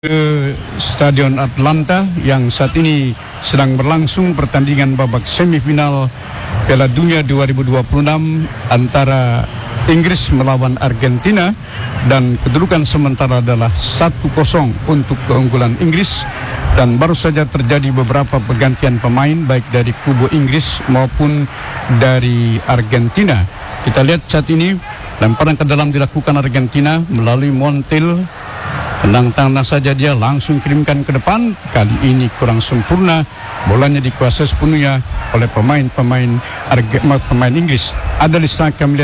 ke Stadion Atlanta yang saat ini sedang berlangsung pertandingan babak semifinal Piala Dunia 2026 antara Inggris melawan Argentina, dan kedudukan sementara adalah 1-0 untuk keunggulan Inggris, dan baru saja terjadi beberapa pergantian pemain baik dari kubu Inggris maupun dari Argentina. Kita lihat saat ini lemparan ke dalam dilakukan Argentina melalui Montiel. Tendang-tendang saja dia langsung kirimkan ke depan. Kali ini kurang sempurna, bolanya dikuasai sepenuhnya oleh pemain Inggris. Ada di sana kami lihat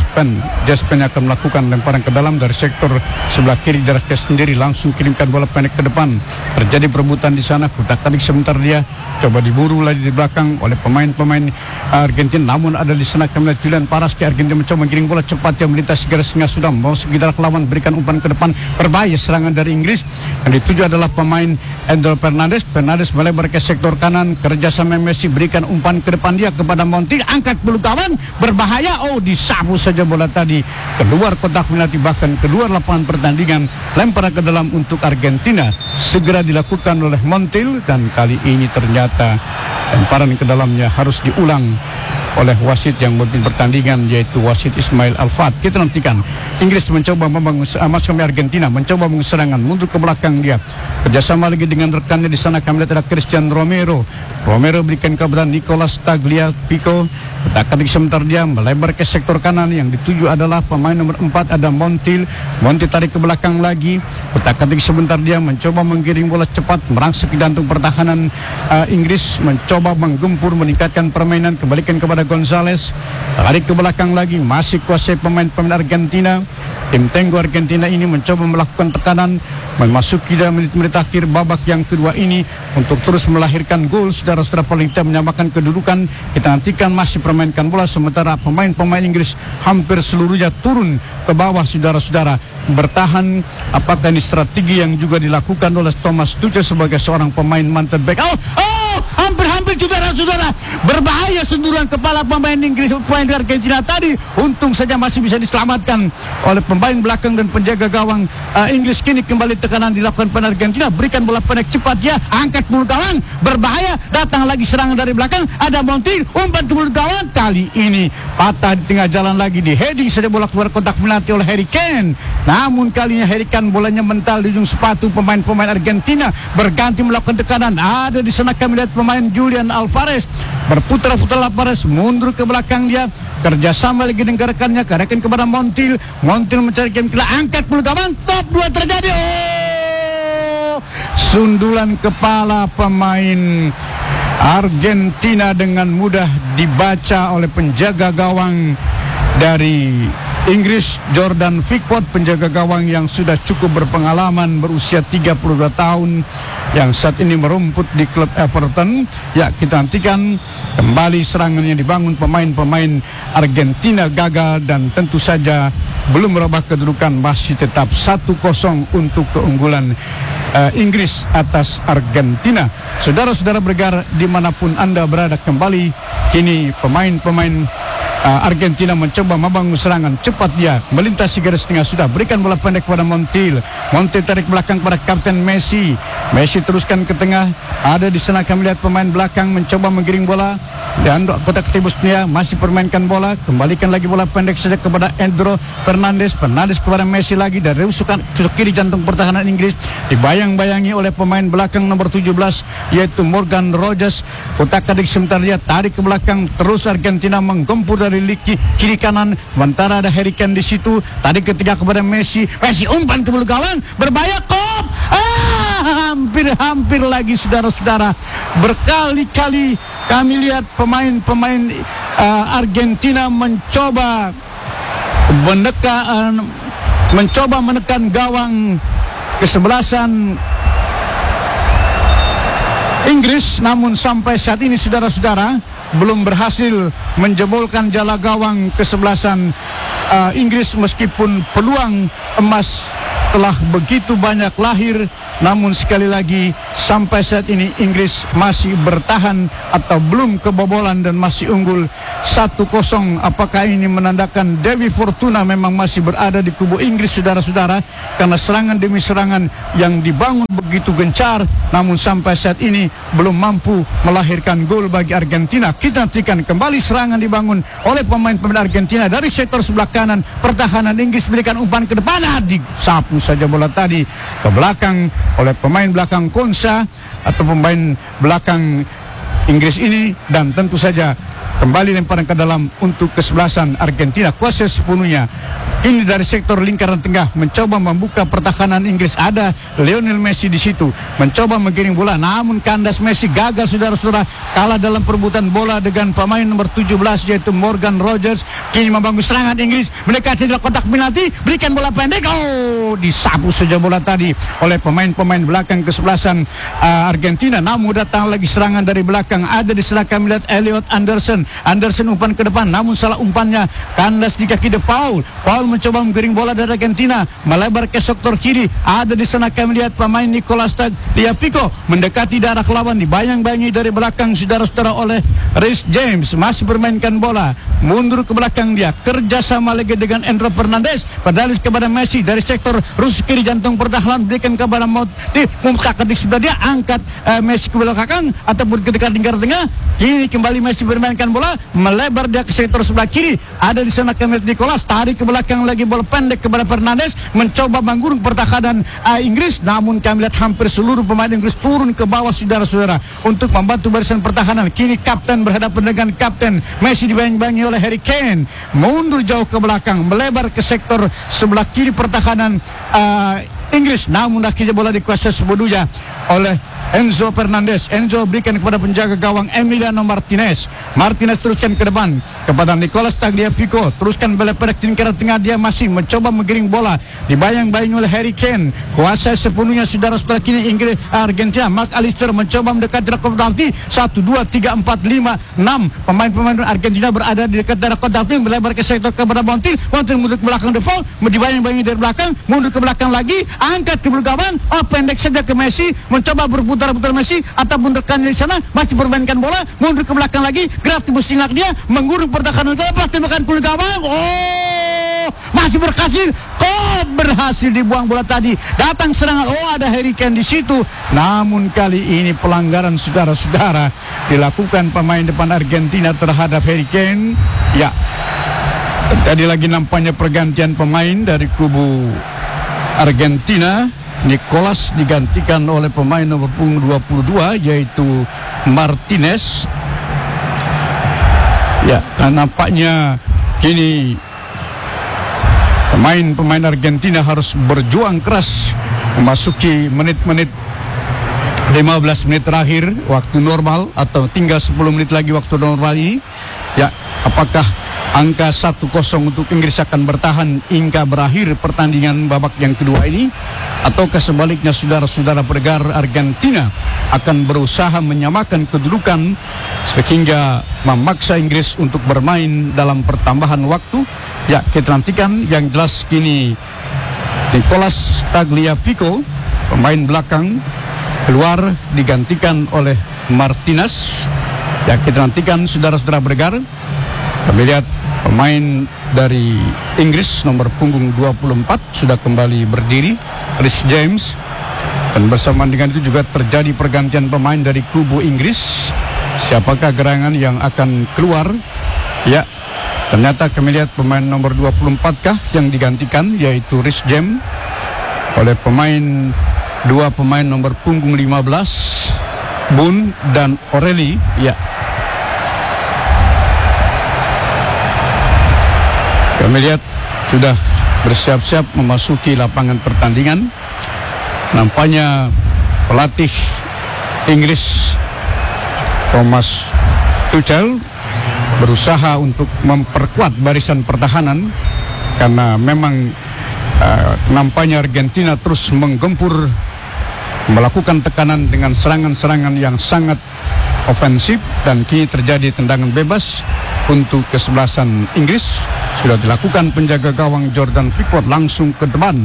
Jaspen akan melakukan lemparan ke dalam dari sektor sebelah kiri darahnya sendiri, langsung kirimkan bola pendek ke depan. Terjadi perebutan di sana, kutak-katik sebentar dia coba diburu lagi di belakang oleh pemain Argentina. Namun ada di sana kami lihat Julian Paraski. Argentina mencoba menggiring bola cepat yang melintasi garis tengah, sudah mau sekitar lawan, berikan umpan ke depan, berbahaya serangan dari Inggris. Yang dituju adalah pemain Endro Fernandes melebar ke sektor kanan, kerjasama Messi, berikan umpan ke depan dia kepada Montiel, angkat bulu kawan, berbahaya, disapu saja bola tadi keluar kotak penalti, bahkan keluar lapangan pertandingan. Lemparan ke dalam untuk Argentina segera dilakukan oleh Montiel, dan kali ini ternyata lemparan ke dalamnya harus diulang oleh wasit yang memimpin pertandingan, yaitu wasit Ismail Alfat. Kita nantikan Inggris mencoba membangun, Argentina mencoba mengeserangan, mundur ke belakang dia, kerjasama lagi dengan rekannya di sana. Kami lihat ada Christian Romero berikan kepada Nicolas Tagliafico, ketak-ketik sebentar dia melebar ke sektor kanan. Yang dituju adalah pemain nomor 4 ada Montiel tarik ke belakang lagi, ketak-ketik sebentar dia mencoba menggiring bola cepat merangsek ke jantung pertahanan Inggris, mencoba menggempur, meningkatkan permainan, kembalikan kepada Gonzalez, tarik ke belakang lagi, masih kuasai pemain Argentina. Tim Tenggo Argentina ini mencoba melakukan tekanan memasuki menit-menit akhir babak yang kedua ini untuk terus melahirkan gol. Saudara-saudara, paling tidak menyamakan kedudukan. Kita nantikan masih permainkan bola, sementara pemain Inggris hampir seluruhnya turun ke bawah. Saudara-saudara, bertahan. Apakah ini strategi yang juga dilakukan oleh Thomas Tuchel sebagai seorang pemain mantan back? Hampir saudara-saudara, berbahaya sentuhan kepala pemain Inggris, pemain Argentina tadi. Untung saja masih bisa diselamatkan oleh pemain belakang dan penjaga gawang Inggris. Kini kembali tekanan dilakukan pemain Argentina, berikan bola pendek cepat dia, angkat bulu gawang, berbahaya, datang lagi serangan dari belakang, ada Montiel, umpan ke bulu gawang, kali ini patah di tengah jalan lagi, di heading saja bola keluar kotak penalti oleh Harry Kane. Namun kalinya Harry Kane bolanya mental di ujung sepatu pemain Argentina, berganti melakukan tekanan. Ada di sana kami lihat pemain Julian Alvarez berputar-putar Alvarez, mundur ke belakang dia, kerjasama lagi dengan rekannya, kerahkan kepada Montiel mencari game kila, angkat bulu gawang, top 2 terjadi. Sundulan kepala pemain Argentina dengan mudah dibaca oleh penjaga gawang dari Inggris, Jordan Pickford, penjaga gawang yang sudah cukup berpengalaman, berusia 32 tahun, yang saat ini merumput di klub Everton. Ya, kita nantikan kembali serangan yang dibangun pemain Argentina gagal, dan tentu saja belum merubah kedudukan, masih tetap 1-0 untuk keunggulan Inggris atas Argentina. Saudara-saudara bergerak dimanapun Anda berada, kembali kini pemain Argentina mencoba membangun serangan cepat, dia melintasi garis tengah, sudah berikan bola pendek kepada Montiel tarik belakang pada kapten Messi teruskan ke tengah. Ada di sana kami lihat pemain belakang mencoba menggiring bola dan kotak tembusnya, masih permainkan bola, kembalikan lagi bola pendek saja kepada Endro Fernandes kepada Messi lagi dari tusuk kiri jantung pertahanan Inggris, dibayang-bayangi oleh pemain belakang nomor 17 yaitu Morgan Rogers. Kotak-katik sebentar dia tarik ke belakang, terus Argentina menggempur dari kiri kanan, sementara ada Harry Kane di situ, tarik ketiga kepada Messi umpan ke bulu gawang, berbahaya, kop, hampir lagi saudara-saudara. Berkali-kali kami lihat pemain Argentina mencoba menekan gawang kesebelasan Inggris, namun sampai saat ini saudara-saudara belum berhasil menjebolkan jala gawang kesebelasan Inggris, meskipun peluang emas telah begitu banyak lahir namun sekali lagi sampai saat ini Inggris masih bertahan atau belum kebobolan dan masih unggul 1-0. Apakah ini menandakan Dewi Fortuna memang masih berada di kubu Inggris, saudara-saudara, karena serangan demi serangan yang dibangun begitu gencar, namun sampai saat ini belum mampu melahirkan gol bagi Argentina. Kita nantikan kembali serangan dibangun oleh pemain-pemain Argentina dari sektor sebelah kanan. Pertahanan Inggris berikan umpan ke depan, disapu saja bola tadi ke belakang oleh pemain belakang Konsa atau pemain belakang Inggris ini, dan tentu saja kembali lemparan ke dalam untuk kesebelasan Argentina. Kuasa sepenuhnya ini dari sektor lingkaran tengah, mencoba membuka pertahanan Inggris. Ada Lionel Messi di situ, mencoba menggiring bola, namun kandas Messi gagal, saudara-saudara. Kalah dalam perebutan bola dengan pemain nomor 17 yaitu Morgan Rogers. Kini membangun serangan Inggris, mendekati dalam kotak penalti, berikan bola pendek, disapu saja bola tadi oleh pemain-pemain belakang kesebelasan Argentina. Namun datang lagi serangan dari belakang, ada diserahkan melihat Elliot Anderson. Anderson umpan ke depan, namun salah umpannya, kandas di kaki De Paul. Mencoba menggiring bola dari Argentina, melebar ke sektor kiri. Ada di sana kami lihat pemain Nicolas Tagliafico mendekati darah lawan, dibayang-bayangi dari belakang, saudara-saudara, oleh Reece James. Masih bermainkan bola, mundur ke belakang dia, kerjasama lagi dengan Enzo Fernandez, berdalis kepada Messi dari sektor rusuk kiri jantung pertahanan, berikan kepada Motif, membuka di sebelah dia, angkat Messi ke belakang ataupun ketika lingkar tengah. Kini kembali Messi bermainkan bola, melebar dia ke sektor sebelah kiri. Ada di sana kami lihat Nicolas tarik ke belakang lagi, bola pendek kepada Fernandes, mencoba menggurung pertahanan Inggris, namun kami lihat hampir seluruh pemain Inggris turun ke bawah, saudara-saudara, untuk membantu barisan pertahanan. Kini kapten berhadapan dengan kapten, Messi dibayang-bayangi oleh Harry Kane, mundur jauh ke belakang, melebar ke sektor sebelah kiri pertahanan Inggris, namun akhirnya bola dikuasai sepenuhnya oleh Enzo Fernandez. Enzo berikan kepada penjaga gawang Emiliano Martinez. Martinez teruskan ke depan kepada Nicolas Tagliafico, teruskan bola pendek di lingkaran tengah, dia masih mencoba menggiring bola, dibayang-bayangi oleh Harry Kane, kuasai sepenuhnya, saudara-saudara. Kini Inggris Argentina, Mark Allister mencoba mendekat darah kotak penalti. 1, 2, 3, 4, 5, 6 pemain-pemain Argentina berada di dekat darah kotak penalti, melebar ke sektor kepada Montiel mundur ke belakang De Paul, dibayang-bayangi dari belakang, mundur ke belakang lagi, angkat ke belakang, pendek saja ke Messi, mencoba berputar-putar Messi ataupun rekan di sana, masih bermainkan bola, mundur ke belakang lagi, gerak timbul sinak dia, menggurung pertahanan, lepas tembakan kulit gawang, masih berhasil dibuang bola tadi. Datang serangan, ada Harry Kane di situ, namun kali ini pelanggaran, saudara-saudara, dilakukan pemain depan Argentina terhadap Harry Kane. Ya, tadi lagi nampaknya pergantian pemain dari kubu Argentina. Nicolas digantikan oleh pemain nomor 22 yaitu Martinez. Ya, nampaknya kini pemain-pemain Argentina harus berjuang keras memasuki menit-menit 15 menit terakhir waktu normal, atau tinggal 10 menit lagi waktu normal ini. Ya, apakah angka 1-0 untuk Inggris akan bertahan hingga berakhir pertandingan babak yang kedua ini, ataukah sebaliknya, saudara-saudara, pendengar, Argentina akan berusaha menyamakan kedudukan sehingga memaksa Inggris untuk bermain dalam pertambahan waktu? Ya, kita nantikan. Yang jelas kini Nicolas Tagliafico, pemain belakang, keluar digantikan oleh Martinez. Ya, kita nantikan, saudara-saudara pendengar. Kami lihat pemain dari Inggris nomor punggung 24 sudah kembali berdiri, Reece James, dan bersamaan dengan itu juga terjadi pergantian pemain dari kubu Inggris. Siapakah gerangan yang akan keluar? Ya, ternyata kami lihat pemain nomor 24 kah yang digantikan, yaitu Reece James, oleh dua pemain nomor punggung 15, Boone dan O'Reilly. Ya, kami lihat sudah bersiap-siap memasuki lapangan pertandingan. Nampaknya pelatih Inggris Thomas Tuchel berusaha untuk memperkuat barisan pertahanan, karena memang nampaknya Argentina terus menggempur, melakukan tekanan dengan serangan-serangan yang sangat ofensif, dan kini terjadi tendangan bebas untuk kesebelasan Inggris. Sudah dilakukan penjaga gawang Jordan Pickford langsung ke depan,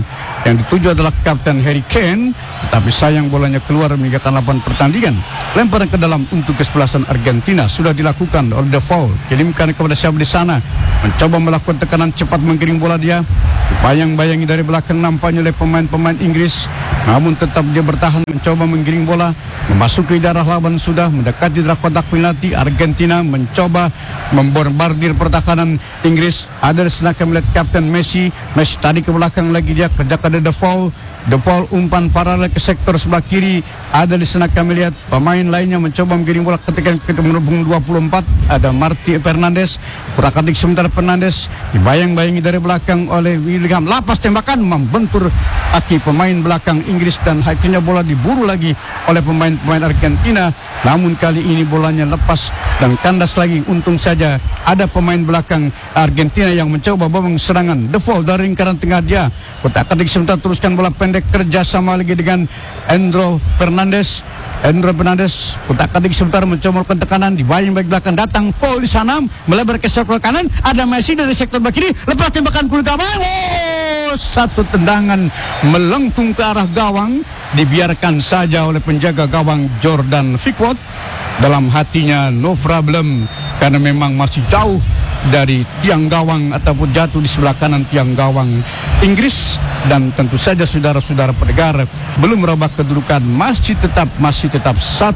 yang dituju adalah Kapten Harry Kane, tapi sayang bolanya keluar meninggalkan lapangan pertandingan. Lemparan ke dalam untuk kesebelasan Argentina sudah dilakukan oleh De Paul, kirimkan kepada siapa di sana, mencoba melakukan tekanan cepat menggiring bola dia, bayang-bayangi dari belakang nampaknya oleh pemain-pemain Inggris, namun tetap dia bertahan mencoba menggiring bola, memasuki darah lawan sudah mendekati darah kotak penalti. Argentina mencoba membombardir pertahanan Inggris. Ada di sana kami lihat Kapten Messi tadi ke belakang lagi, dia kerja pada De Paul umpan paralel ke sektor sebelah kiri. Ada di sana kami lihat pemain lainnya mencoba menggiring bola ketika menghubung 24. Ada Marti Fernandes, kurang sebentar Fernandes dibayang-bayangi dari belakang oleh William. Lapas tembakan membentur kaki pemain belakang Inggris dan akhirnya bola diburu lagi oleh pemain-pemain Argentina. Namun kali ini bolanya lepas dan kandas lagi. Untung saja ada pemain belakang Argentina yang mencoba babang serangan. De Paul dari lingkaran tengah dia, kotak-katik sebentar teruskan bola pendek kerjasama lagi dengan Endro Fernandes, kotak-katik sebentar mencoba melakukan tekanan di bayang baik belakang, datang Paul di sana melebar ke sektor kanan, ada Messi dari sektor back kiri, lepas tembakan kulit gawang. Satu tendangan melengkung ke arah gawang, dibiarkan saja oleh penjaga gawang Jordan Pickford. Dalam hatinya no problem, karena memang masih jauh dari tiang gawang ataupun jatuh di sebelah kanan tiang gawang Inggris. Dan tentu saja saudara-saudara pendengar, belum merubah kedudukan, masih tetap 1-0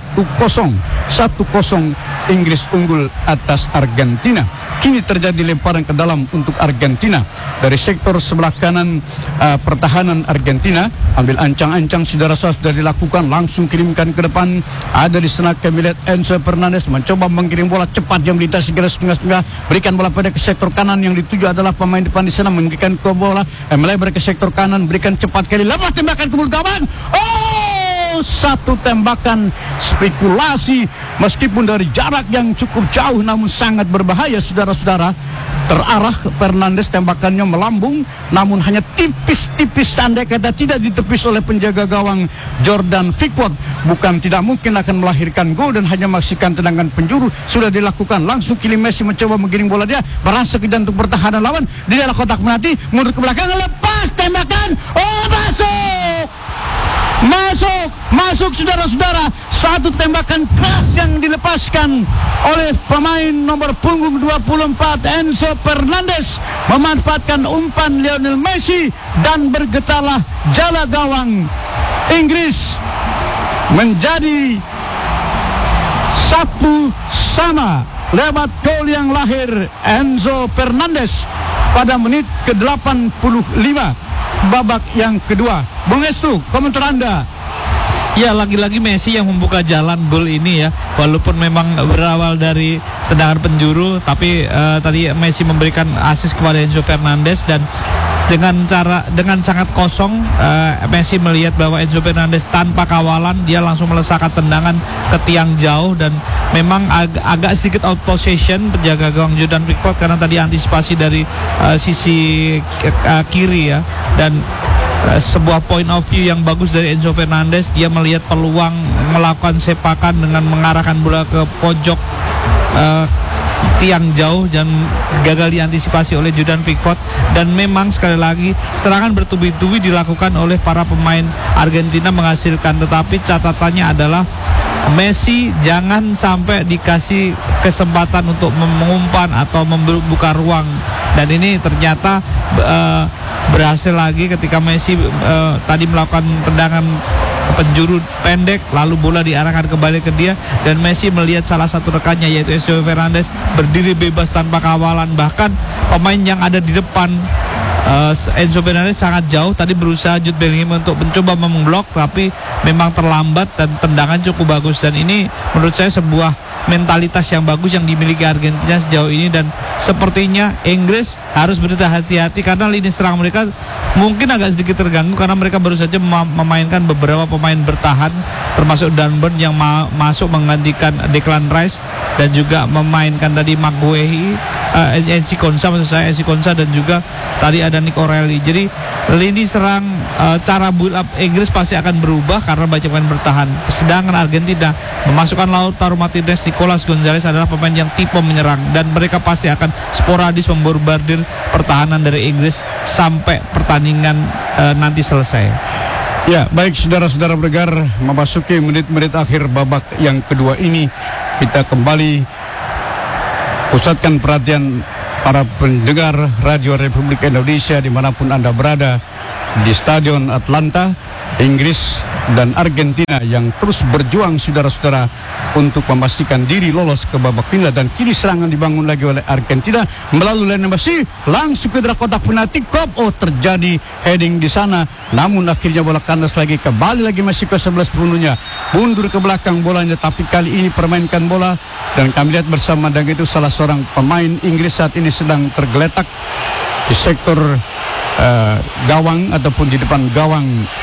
Inggris unggul atas Argentina. Kini terjadi lemparan ke dalam untuk Argentina dari sektor sebelah kanan. Pertahanan Argentina ambil ancang-ancang, saudara-saudara sudah dilakukan, langsung kirimkan ke depan. Ada di sana kami lihat Enzo Fernandes mencoba mengirim bola cepat, dia melintasi garis setengah-setengah, berikan bola pada ke sektor kanan, yang dituju adalah pemain depan di sana, mengirimkan ke bola melebar ke sektor kanan, berikan cepat kali, lepas tembakan ke mulut gawang. Satu tembakan spekulasi, meskipun dari jarak yang cukup jauh namun sangat berbahaya, saudara-saudara. Terarah Fernandes, tembakannya melambung, namun hanya tipis-tipis, tanda kata tidak ditepis oleh penjaga gawang Jordan Pickford. Bukan tidak mungkin akan melahirkan gol dan hanya menyaksikan tendangan penjuru sudah dilakukan. Langsung Kylian Messi mencoba menggiring bola dia, merasa ke jantung pertahanan lawan di dalam kotak penalti, mundur ke belakang, lepas tembakan, masuk saudara-saudara. Satu tembakan keras yang dilepaskan oleh pemain nomor punggung 24 Enzo Fernandes, memanfaatkan umpan Lionel Messi, dan bergetarlah jala gawang Inggris menjadi 1-1 lewat gol yang lahir Enzo Fernandes pada menit ke-85 babak yang kedua. Bung Estu, komentar Anda? Ya, lagi-lagi Messi yang membuka jalan gol ini ya. Walaupun memang berawal dari tendangan penjuru, tapi tadi Messi memberikan assist kepada Enzo Fernandes, dan dengan sangat kosong Messi melihat bahwa Enzo Fernandes tanpa kawalan, dia langsung melesakkan tendangan ke tiang jauh, dan memang agak sedikit out possession penjaga gawang Jordan Pickford karena tadi antisipasi dari sisi kiri ya. Dan sebuah point of view yang bagus dari Enzo Fernandes, dia melihat peluang melakukan sepakan dengan mengarahkan bola ke pojok tiang jauh, dan gagal diantisipasi oleh Jordan Pickford. Dan memang sekali lagi serangan bertubi-tubi dilakukan oleh para pemain Argentina menghasilkan, tetapi catatannya adalah Messi jangan sampai dikasih kesempatan untuk mengumpan atau membuka ruang, dan ini ternyata berhasil lagi ketika Messi tadi melakukan tendangan penjuru pendek, lalu bola diarahkan kembali ke dia, dan Messi melihat salah satu rekannya yaitu Enzo Fernandes berdiri bebas tanpa kawalan. Bahkan pemain yang ada di depan Enzo Fernandes sangat jauh, tadi berusaha Jude Bellingham untuk mencoba memblok, tapi memang terlambat, dan tendangan cukup bagus. Dan ini menurut saya sebuah mentalitas yang bagus yang dimiliki Argentina sejauh ini, dan sepertinya Inggris harus berhati-hati karena lini serang mereka mungkin agak sedikit terganggu karena mereka baru saja memainkan beberapa pemain bertahan, termasuk Dunburn yang masuk menggantikan Declan Rice, dan juga memainkan tadi Maguire NC Konsa maksud saya, NC Konsa dan juga tadi ada Nick O'Reilly. Jadi lini serang cara build up Inggris pasti akan berubah karena banyak pemain bertahan. Sedangkan Argentina memasukkan Lautaro Martinez, Nicolas Gonzalez adalah pemain yang tipe menyerang dan mereka pasti akan sporadis memborbardir pertahanan dari Inggris sampai pertandingan nanti selesai. Ya, baik saudara-saudara pendengar, memasuki menit-menit akhir babak yang kedua ini, kita kembali pusatkan perhatian para pendengar Radio Republik Indonesia dimanapun Anda berada di Stadion Atlanta, Inggris dan Argentina yang terus berjuang saudara-saudara untuk memastikan diri lolos ke babak final. Dan kini serangan dibangun lagi oleh Argentina melalui Lionel Messi langsung ke kotak penalti. Terjadi heading di sana, namun akhirnya bola kandas lagi, kembali lagi Messi ke 11 bunuhnya, mundur ke belakang bolanya, tapi kali ini permainkan bola. Dan kami lihat bersama dengan itu salah seorang pemain Inggris saat ini sedang tergeletak di sektor gawang ataupun di depan gawang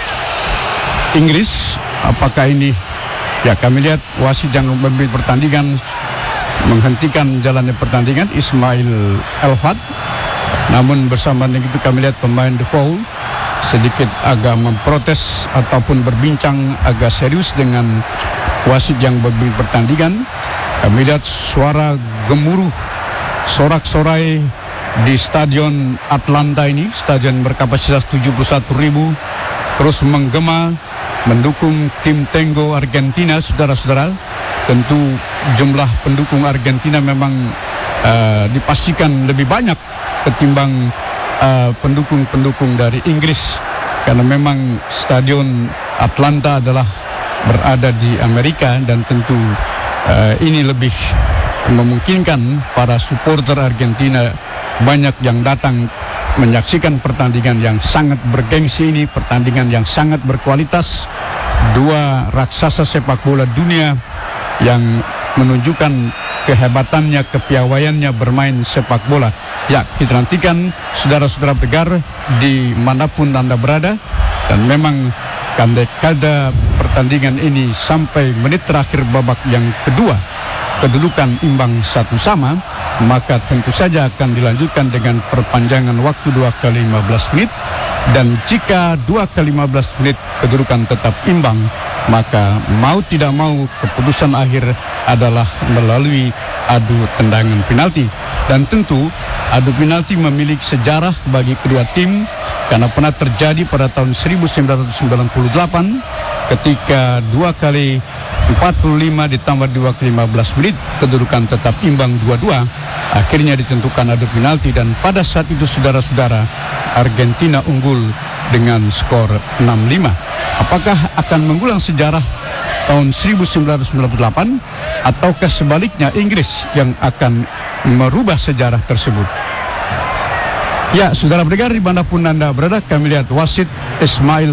Inggris. Apakah ini, ya kami lihat wasit yang memimpin pertandingan menghentikan jalannya pertandingan, Ismail Elfat. Namun bersama dengan itu kami lihat pemain The Foul sedikit agak memprotes ataupun berbincang agak serius dengan wasit yang memimpin pertandingan. Kami lihat suara gemuruh sorak-sorai di Stadion Atlanta ini, stadion berkapasitas 71.000, terus menggema mendukung tim Tango Argentina, saudara-saudara. Tentu jumlah pendukung Argentina memang dipastikan lebih banyak ketimbang pendukung-pendukung dari Inggris, karena memang Stadion Atlanta adalah berada di Amerika dan tentu ini lebih memungkinkan para supporter Argentina banyak yang datang menyaksikan pertandingan yang sangat bergengsi ini, pertandingan yang sangat berkualitas. Dua raksasa sepak bola dunia yang menunjukkan kehebatannya, kepiawaiannya bermain sepak bola. Ya, kita nantikan saudara-saudara pendengar dimanapun Anda berada. Dan memang kada pertandingan ini sampai menit terakhir babak yang kedua kedudukan imbang 1-1, maka tentu saja akan dilanjutkan dengan perpanjangan waktu 2 kali 15 menit. Dan jika 2 kali 15 menit kedudukan tetap imbang, maka mau tidak mau keputusan akhir adalah melalui adu tendangan penalti. Dan tentu adu penalti memiliki sejarah bagi kedua tim, karena pernah terjadi pada tahun 1998 ketika 2 kali 45 ditambah 2 kali 15 menit kedudukan tetap imbang 2-2. Akhirnya ditentukan adu penalti dan pada saat itu saudara-saudara Argentina unggul dengan skor 6-5. Apakah akan mengulang sejarah tahun 1998 ataukah sebaliknya Inggris yang akan merubah sejarah tersebut? Ya, saudara pendengar dimanapun Anda berada, kami lihat wasit Ismail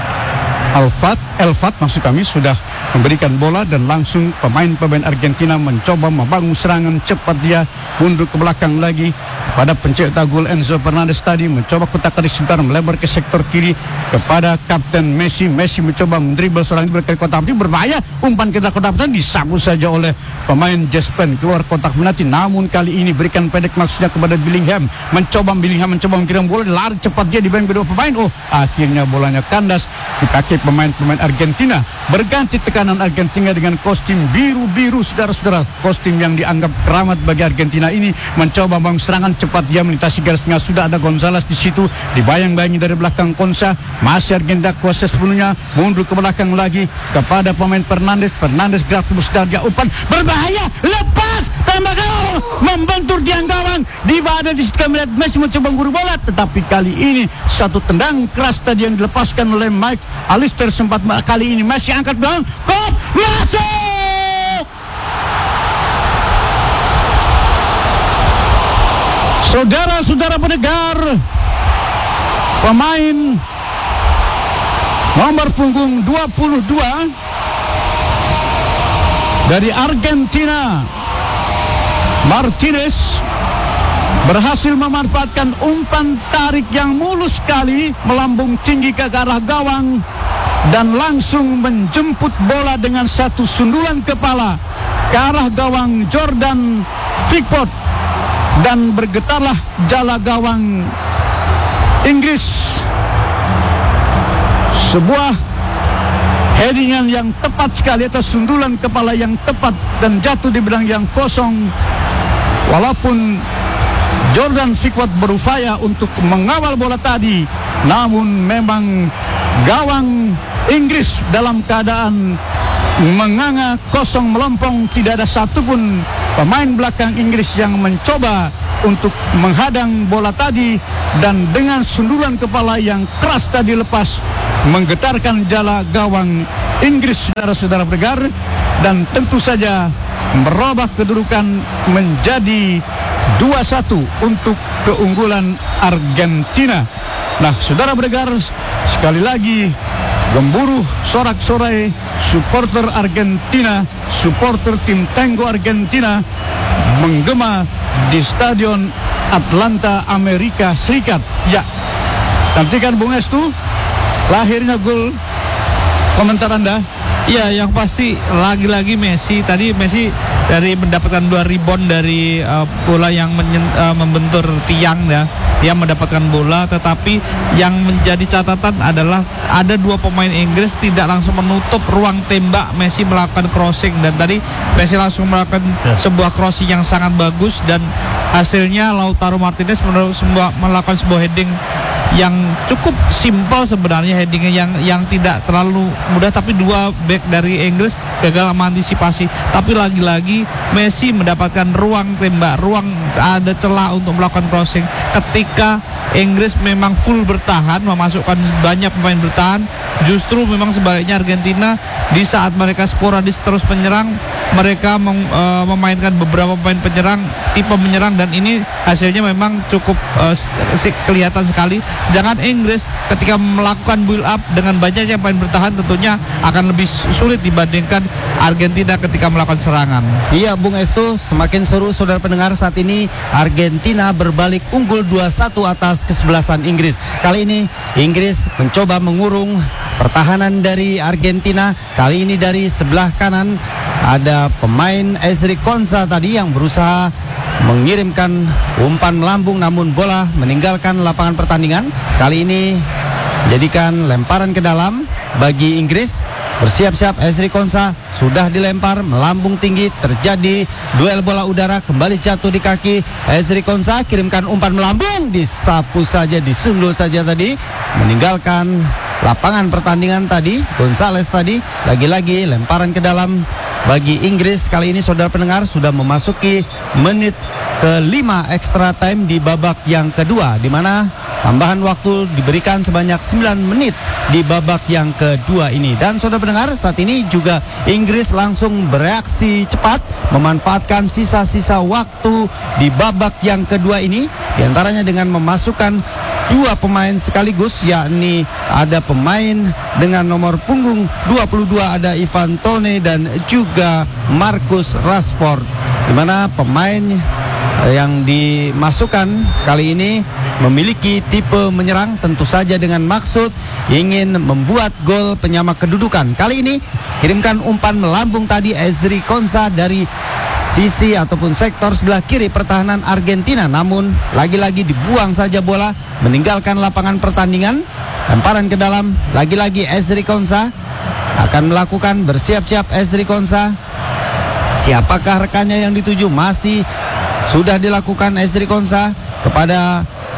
Elfat maksud kami sudah memberikan bola dan langsung pemain-pemain Argentina mencoba membangun serangan cepat. Dia mundur ke belakang lagi pada pencetak gol Enzo Fernandez tadi, mencoba kotak-atik sebentar melebar ke sektor kiri kepada Kapten Messi. Messi mencoba mendribble seorang berkali kotak penalti, berbahaya, umpan ke kotak penalti disapu saja oleh pemain Jespen keluar kotak penalti. Namun kali ini berikan pendek maksudnya kepada Bellingham, mencoba mengirim bola, lari cepat dia dibanding kedua pemain. Akhirnya bolanya kandas dipakai pemain-pemain Argentina. Berganti tekanan Argentina dengan kostum biru-biru, saudara-saudara. Kostum yang dianggap keramat bagi Argentina ini mencoba membangun serangan cepat. Dia melintasi garis tengah, sudah ada Gonzalez di situ, dibayang-bayangi dari belakang Konsa. Masih Argentina kuasa sepenuhnya, mundur ke belakang lagi kepada pemain Fernandez gerak terus dia umpan, berbahaya, lepas, tambah gol, membentur tiang gawang. Di badan di situ melihat Messi mencoba guru bola, tetapi kali ini satu tendang keras tadi yang dilepaskan oleh Mike Alister. Sempat kali ini Messi angkat gol, masuk. Saudara-saudara pendengar, pemain nomor punggung 22 dari Argentina, Martinez, berhasil memanfaatkan umpan tarik yang mulus sekali melambung tinggi ke arah gawang dan langsung menjemput bola dengan satu sundulan kepala ke arah gawang Jordan Pickford. dan bergetarlah jala gawang Inggris. Sebuah headingan yang tepat sekali atas sundulan kepala yang tepat dan jatuh di bidang yang kosong. Walaupun Jordan Pickford berupaya untuk mengawal bola tadi, namun memang gawang Inggris dalam keadaan menganga kosong melompong. Tidak ada satupun pemain belakang Inggris yang mencoba untuk menghadang bola tadi, dan dengan sundulan kepala yang keras tadi lepas menggetarkan jala gawang Inggris, saudara-saudara pendengar, dan tentu saja merubah kedudukan menjadi 2-1 untuk keunggulan Argentina. Nah, saudara pendengar, sekali lagi gemuruh sorak-sorai supporter Argentina, supporter tim Tango Argentina menggema di Stadion Atlanta, Amerika Serikat. Ya, nantikan Bung Estu lahirnya gol, komentar Anda. Ya, yang pasti lagi-lagi Messi dari mendapatkan 2 rebound dari bola yang membentur tiang ya. Dia mendapatkan bola, tetapi yang menjadi catatan adalah ada 2 pemain Inggris tidak langsung menutup ruang tembak. Messi melakukan crossing, dan tadi Messi langsung melakukan sebuah crossing yang sangat bagus, dan hasilnya Lautaro Martinez melakukan sebuah heading yang cukup simpel sebenarnya, headingnya yang tidak terlalu mudah, tapi 2 back dari Inggris gagal mengantisipasi. Tapi lagi-lagi Messi mendapatkan ruang tembak, ada celah untuk melakukan crossing. Ketika Inggris memang full bertahan, memasukkan banyak pemain bertahan, justru memang sebaliknya Argentina di saat mereka sporadis terus menyerang, mereka memainkan beberapa pemain penyerang, tipe menyerang, dan ini hasilnya memang cukup kelihatan sekali. Sedangkan Inggris ketika melakukan build up dengan banyaknya pemain bertahan tentunya akan lebih sulit dibandingkan Argentina ketika melakukan serangan. Iya, Bung Estu, semakin seru saudara pendengar. Saat ini Argentina berbalik unggul 2-1 atas kesebelasan Inggris. Kali ini Inggris mencoba mengurung pertahanan dari Argentina. Kali ini dari sebelah kanan ada pemain Ezri Konsa tadi yang berusaha mengirimkan umpan melambung, namun bola meninggalkan lapangan pertandingan. Kali ini jadikan lemparan ke dalam bagi Inggris. Bersiap-siap Ezri Konsa, sudah dilempar melambung tinggi, terjadi duel bola udara, kembali jatuh di kaki Ezri Konsa, kirimkan umpan melambung, disapu saja, disundul saja tadi, meninggalkan lapangan pertandingan tadi. Gonzales tadi lagi-lagi lemparan ke dalam bagi Inggris. Kali ini saudara pendengar sudah memasuki menit ke-5 extra time di babak yang kedua, di mana tambahan waktu diberikan sebanyak 9 menit di babak yang kedua ini. Dan saudara pendengar, saat ini juga Inggris langsung bereaksi cepat, memanfaatkan sisa-sisa waktu di babak yang kedua ini, diantaranya dengan memasukkan 2 pemain sekaligus, yakni ada pemain dengan nomor punggung 22, ada Ivan Toney dan juga Marcus Rashford, di mana pemain yang dimasukkan kali ini memiliki tipe menyerang, tentu saja dengan maksud ingin membuat gol penyama kedudukan. Kali ini kirimkan umpan melambung tadi Ezri Konsa dari sisi ataupun sektor sebelah kiri pertahanan Argentina, namun lagi-lagi dibuang saja bola, meninggalkan lapangan pertandingan. Lemparan ke dalam, lagi-lagi Ezri Konsa akan melakukan, bersiap-siap Ezri Konsa. Siapakah rekannya yang dituju? Masih sudah dilakukan Ezri Konsa kepada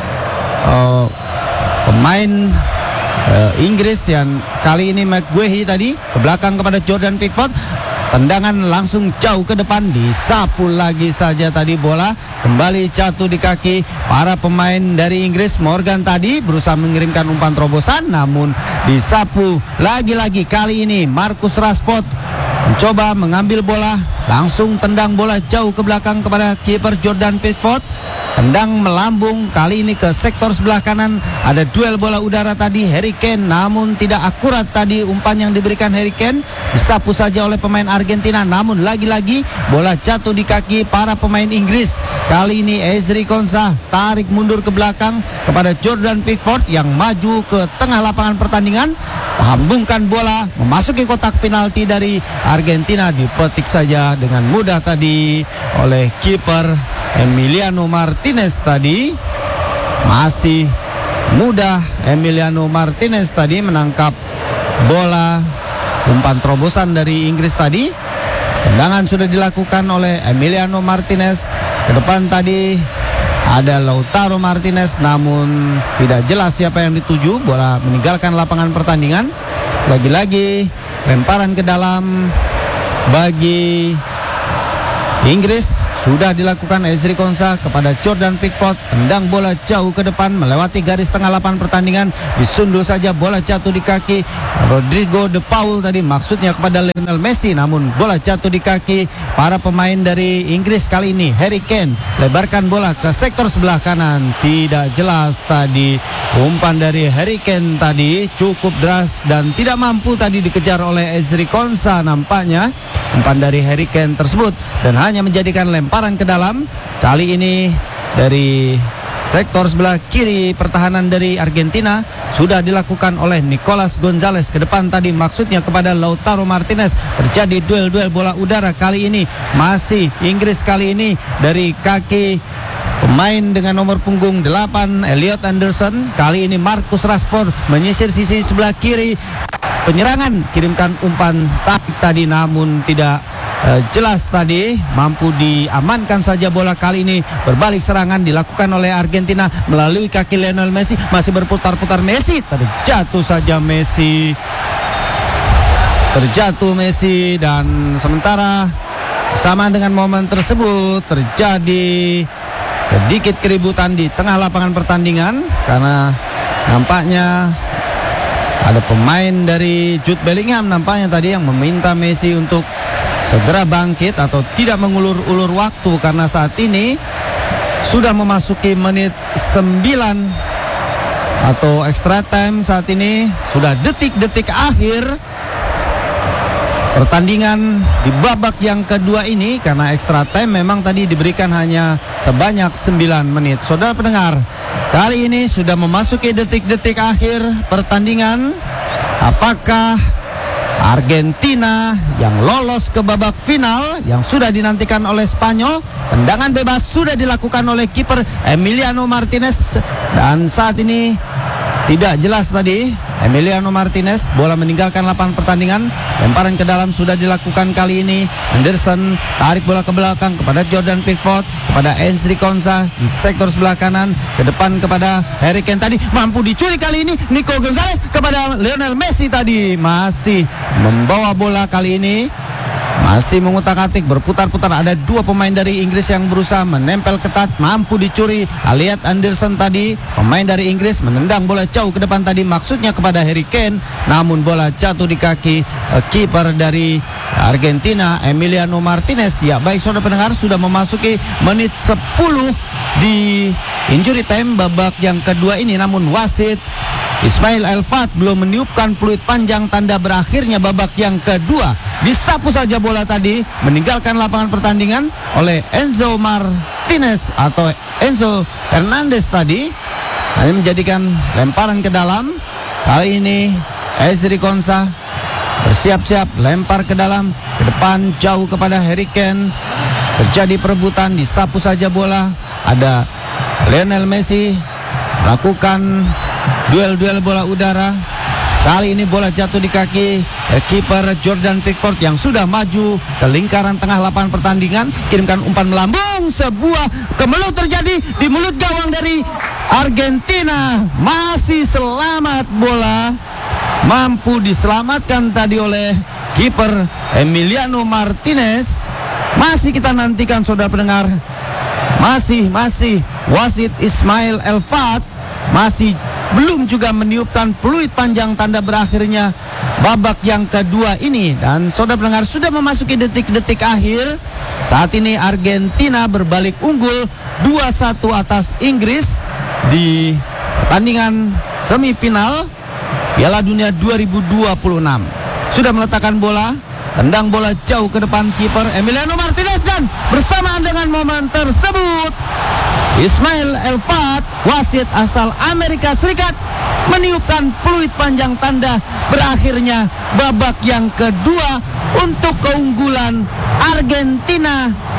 pemain Inggris yang kali ini McGuehi tadi ke belakang kepada Jordan Pickford. Tendangan langsung jauh ke depan, disapu lagi saja tadi bola, kembali jatuh di kaki para pemain dari Inggris. Morgan tadi berusaha mengirimkan umpan terobosan, namun disapu lagi-lagi. Kali ini Marcus Rashford mencoba mengambil bola, langsung tendang bola jauh ke belakang kepada kiper Jordan Pickford. Tendang melambung, kali ini ke sektor sebelah kanan. Ada duel bola udara tadi, Harry Kane, namun tidak akurat tadi umpan yang diberikan Harry Kane. Disapu saja oleh pemain Argentina, namun lagi-lagi bola jatuh di kaki para pemain Inggris. Kali ini Ezri Konsa tarik mundur ke belakang kepada Jordan Pickford yang maju ke tengah lapangan pertandingan. Hambungkan bola, memasuki kotak penalti dari Argentina, dipetik saja dengan mudah tadi oleh kiper Emiliano Martinez tadi. Masih mudah Emiliano Martinez tadi menangkap bola. Umpan terobosan dari Inggris tadi. Tendangan sudah dilakukan oleh Emiliano Martinez. Ke depan tadi ada Lautaro Martinez, namun tidak jelas siapa yang dituju. Bola meninggalkan lapangan pertandingan. Lagi-lagi lemparan ke dalam bagi Inggris. Sudah dilakukan Ezri Konsa kepada Jordan Pickford. Tendang bola jauh ke depan melewati garis tengah lapangan pertandingan. Disundul saja, bola jatuh di kaki Rodrigo De Paul tadi, maksudnya kepada Lionel Messi, namun bola jatuh di kaki para pemain dari Inggris kali ini. Harry Kane lebarkan bola ke sektor sebelah kanan. Tidak jelas tadi umpan dari Harry Kane tadi, cukup deras dan tidak mampu tadi dikejar oleh Ezri Konsa nampaknya umpan dari Harry Kane tersebut, dan hanya menjadikan lemparan ke dalam. Kali ini dari sektor sebelah kiri pertahanan dari Argentina sudah dilakukan oleh Nicolas Gonzalez. Ke depan tadi maksudnya kepada Lautaro Martinez. Terjadi duel-duel bola udara kali ini. Masih Inggris kali ini dari kaki pemain dengan nomor punggung 8 Elliot Anderson. Kali ini Marcus Rashford menyisir sisi sebelah kiri. Penyerangan, kirimkan umpan tarik tadi, namun tidak jelas tadi, mampu diamankan saja bola. Kali ini berbalik serangan dilakukan oleh Argentina melalui kaki Lionel Messi. Masih berputar-putar Messi, terjatuh saja Messi. Terjatuh Messi, dan sementara sama dengan momen tersebut terjadi sedikit keributan di tengah lapangan pertandingan karena nampaknya ada pemain dari Jude Bellingham nampaknya tadi yang meminta Messi untuk segera bangkit atau tidak mengulur-ulur waktu, karena saat ini sudah memasuki menit 9 atau extra time. Saat ini sudah detik-detik akhir pertandingan di babak yang kedua ini, karena extra time memang tadi diberikan hanya sebanyak 9 menit. Saudara pendengar, kali ini sudah memasuki detik-detik akhir pertandingan. Apakah Argentina yang lolos ke babak final yang sudah dinantikan oleh Spanyol? Tendangan bebas sudah dilakukan oleh kiper Emiliano Martinez, dan saat ini tidak jelas tadi Emiliano Martinez. Bola meninggalkan lapangan pertandingan. Lemparan ke dalam sudah dilakukan kali ini. Anderson tarik bola ke belakang kepada Jordan Pickford, kepada Ezri Konsa di sektor sebelah kanan. Ke depan kepada Harry Kane tadi, mampu dicuri kali ini Nico Gonzalez kepada Lionel Messi tadi. Masih membawa bola kali ini, masih mengutak-atik, berputar-putar. Ada dua pemain dari Inggris yang berusaha menempel ketat, mampu dicuri. Elliot Anderson tadi, pemain dari Inggris, menendang bola jauh ke depan tadi, maksudnya kepada Harry Kane, namun bola jatuh di kaki kiper dari Argentina, Emiliano Martinez. Ya baik saudara pendengar, sudah memasuki menit 10 di injury time babak yang kedua ini, namun wasit Ismail Elfat belum meniupkan peluit panjang tanda berakhirnya babak yang kedua. Disapu saja bola tadi, meninggalkan lapangan pertandingan oleh Enzo Martinez atau Enzo Hernandez tadi. Hanya menjadikan lemparan ke dalam. Kali ini Ezri Konsa bersiap-siap lempar ke dalam, ke depan jauh kepada Harry Kane. Terjadi perebutan, disapu saja bola. Ada Lionel Messi lakukan duel-duel bola udara. Kali ini bola jatuh di kaki kiper Jordan Pickford yang sudah maju ke lingkaran tengah lapangan pertandingan. Kirimkan umpan melambung, sebuah kemelut terjadi di mulut gawang dari Argentina. Masih selamat bola, mampu diselamatkan tadi oleh kiper Emiliano Martinez. Masih kita nantikan saudara pendengar, masih wasit Ismail Elfat masih belum juga meniupkan peluit panjang tanda berakhirnya babak yang kedua ini. Dan saudara pendengar, sudah memasuki detik-detik akhir. Saat ini Argentina berbalik unggul 2-1 atas Inggris di pertandingan semifinal Piala Dunia 2026. Sudah meletakkan bola, tendang bola jauh ke depan kiper Emiliano Martinez, dan bersamaan dengan momen tersebut Ismail Elfat, wasit asal Amerika Serikat, meniupkan peluit panjang tanda berakhirnya babak yang kedua untuk keunggulan Argentina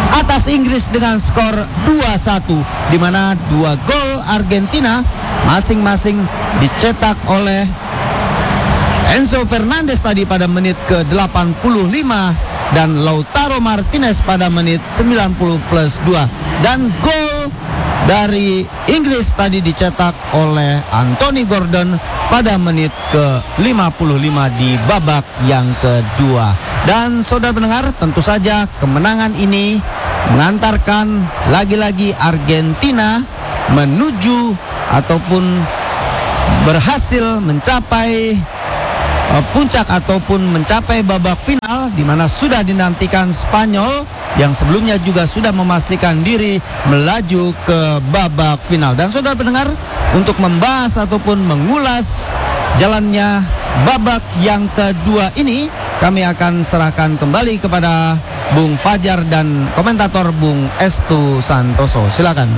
atas Inggris dengan skor 2-1, di mana 2 gol Argentina masing-masing dicetak oleh Enzo Fernandez tadi pada menit ke-85 dan Lautaro Martinez pada menit 90 plus 2. Dan gol dari Inggris tadi dicetak oleh Anthony Gordon pada menit ke-55 di babak yang kedua. Dan saudara pendengar, tentu saja kemenangan ini mengantarkan lagi-lagi Argentina menuju ataupun berhasil mencapai puncak ataupun mencapai babak final, di mana sudah dinantikan Spanyol yang sebelumnya juga sudah memastikan diri melaju ke babak final. Dan saudara pendengar, untuk membahas ataupun mengulas jalannya babak yang kedua ini, kami akan serahkan kembali kepada Bung Fajar dan komentator Bung Estu Santoso. Silakan.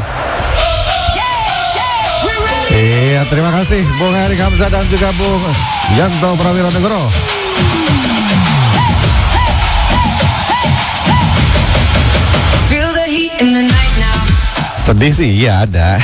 Iya, terima kasih Bung Erik Hamzah dan juga Bung Yanto Prawiro Negoro. Sedih sih, iya ada.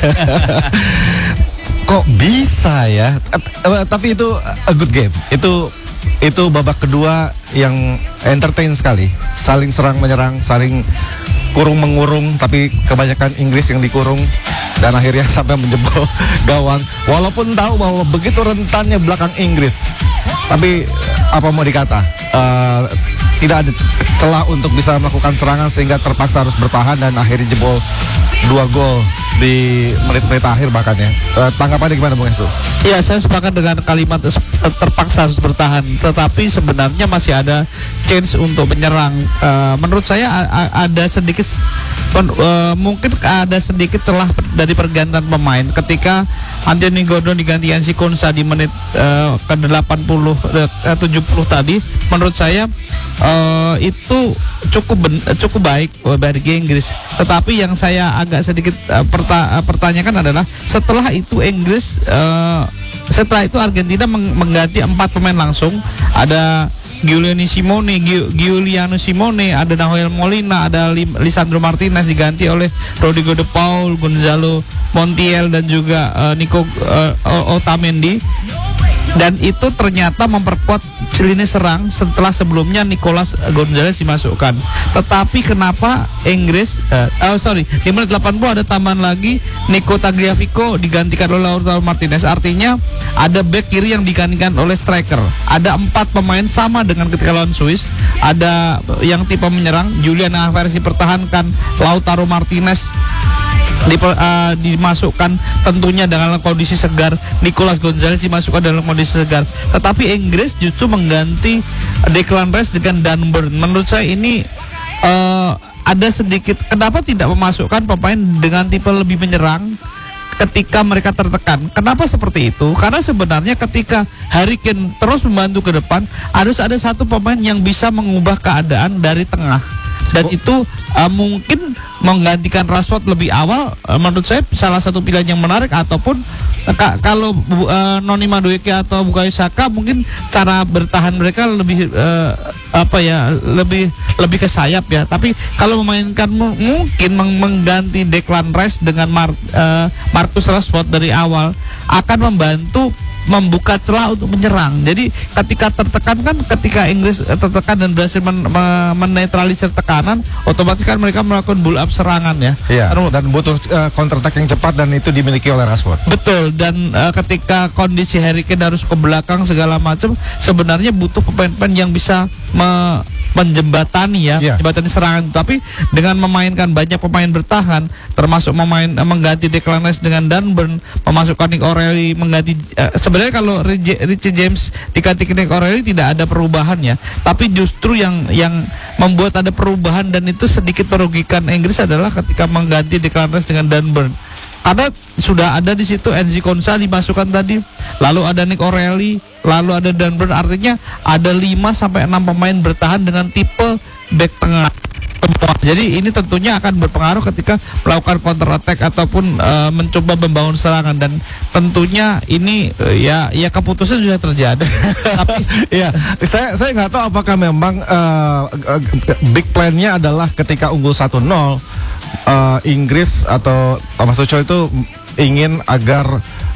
Kok bisa ya? Tapi itu a good game. Itu babak kedua yang entertain sekali. Saling serang menyerang, saling kurung mengurung, tapi kebanyakan Inggris yang dikurung dan akhirnya sampai menjebol gawang. Walaupun tahu bahwa begitu rentannya belakang Inggris, tapi apa mau dikata, tidak ada celah untuk bisa melakukan serangan sehingga terpaksa harus bertahan dan akhirnya jebol 2 gol di menit-menit akhir bahkan ya. Tanggapannya gimana Bung Estu? Ya, saya sepakat dengan kalimat terpaksa harus bertahan, tetapi sebenarnya masih ada chance untuk menyerang. Menurut saya ada sedikit mungkin ada sedikit celah dari pergantian pemain ketika Anthony Gordon diganti Yancy Konsa di menit ke-70 tadi. Menurut saya itu cukup baik bagi Inggris. Tetapi yang saya agak sedikit pertanyakan adalah setelah itu Argentina mengganti 4 pemain langsung. Ada Giuliano Simone, ada Nahuel Molina, ada Lisandro Martinez diganti oleh Rodrigo de Paul, Gonzalo Montiel dan juga Nico Otamendi. Dan itu ternyata memperkuat lini serang setelah sebelumnya Nicolas Gonzalez dimasukkan. Tetapi kenapa Inggris di menit 80 ada tambahan lagi Nico Tagliafico digantikan oleh Lautaro Martinez. Artinya ada back kiri yang digantikan oleh striker. Ada 4 pemain sama dengan ketika lawan Swiss. Ada yang tipe menyerang, Julian Alvarez dipertahankan, Lautaro Martinez dimasukkan tentunya dengan kondisi segar, Nicolas Gonzalez dimasukkan dalam kondisi segar. Tetapi Inggris justru mengganti Declan Rice dengan Dan Burn. Menurut saya ini ada sedikit, kenapa tidak memasukkan pemain dengan tipe lebih menyerang ketika mereka tertekan. Kenapa seperti itu? Karena sebenarnya ketika Harry Kane terus membantu ke depan, harus ada satu pemain yang bisa mengubah keadaan dari tengah. Dan itu mungkin menggantikan Rashford lebih awal, menurut saya salah satu pilihan yang menarik. Ataupun kalau Noni Madueke atau Bukayo Saka, mungkin cara bertahan mereka lebih lebih ke sayap ya. Tapi kalau memainkan mungkin mengganti Declan Rice dengan Marcus Rashford dari awal akan membantu membuka celah untuk menyerang. Jadi ketika tertekan kan, ketika Inggris tertekan dan berhasil menetralisir tekanan, otomatis kan mereka melakukan build up serangan ya. Iya, dan butuh counter attack yang cepat dan itu dimiliki oleh Rashford. Betul, dan ketika kondisi Harry Kane harus ke belakang segala macam, sebenarnya butuh pemain-pemain yang bisa menjembatani jembatani serangan. Tapi dengan memainkan banyak pemain bertahan, termasuk mengganti Declan Rice dengan Dan Burn, memasukkan Nick O'Reilly, mengganti sebenarnya kalau Richie James diganti Nick O'Reilly tidak ada perubahan ya. Tapi justru yang membuat ada perubahan dan itu sedikit merugikan Inggris adalah ketika mengganti Declan Rice dengan Dan Burn. Karena sudah ada di situ Enzo Konsa dimasukkan tadi, lalu ada Nick O'Reilly, lalu ada Dan Burn. Artinya ada 5 sampai 6 pemain bertahan dengan tipe back tengah. semua. Jadi ini tentunya akan berpengaruh ketika melakukan counter attack ataupun mencoba membangun serangan, dan tentunya ini ya keputusan sudah terjadi. Tapi Iya, saya nggak tahu apakah memang big plan-nya adalah ketika unggul 1-0, Inggris atau Thomas Tuchel itu ingin agar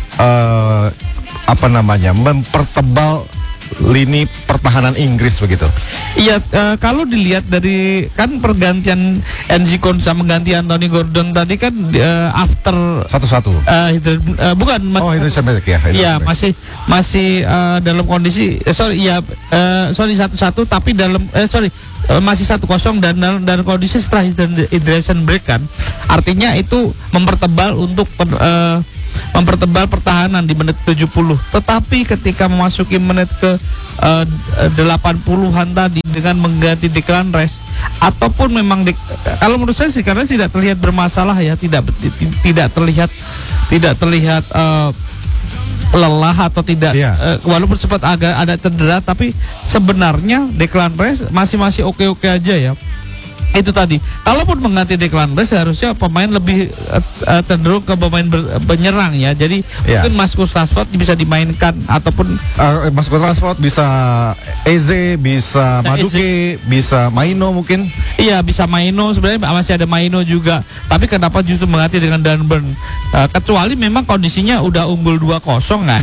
mempertebal lini pertahanan Inggris begitu. iya, kalau dilihat dari kan pergantian NZ Konsa mengganti Anthony Gordon tadi kan after 1-1. bukan Indonesia Magic ya. Iya, masih dalam kondisi sorry 1-1 tapi dalam masih 1-0 dan kondisi setelah hydration break kan. Artinya itu mempertebal untuk mempertebal pertahanan di menit 70. Tetapi ketika memasuki menit ke 80-an tadi dengan mengganti Declan Rice, ataupun memang kalau menurut saya sih karena tidak terlihat bermasalah ya, tidak terlihat lelah atau tidak, walaupun sempat agak ada cedera, tapi sebenarnya Declan Rice masih oke aja ya. Itu tadi, kalaupun mengganti Declan Rice harusnya pemain lebih cenderung ke pemain penyerang ya. Jadi mungkin Marcus Rashford bisa dimainkan, ataupun Marcus Rashford, bisa Eze, bisa Madueke, bisa Maino mungkin. Iya, bisa Maino, sebenarnya masih ada Maino juga. Tapi kenapa justru mengganti dengan Dan Burn? Kecuali memang kondisinya udah unggul 2-0 kan.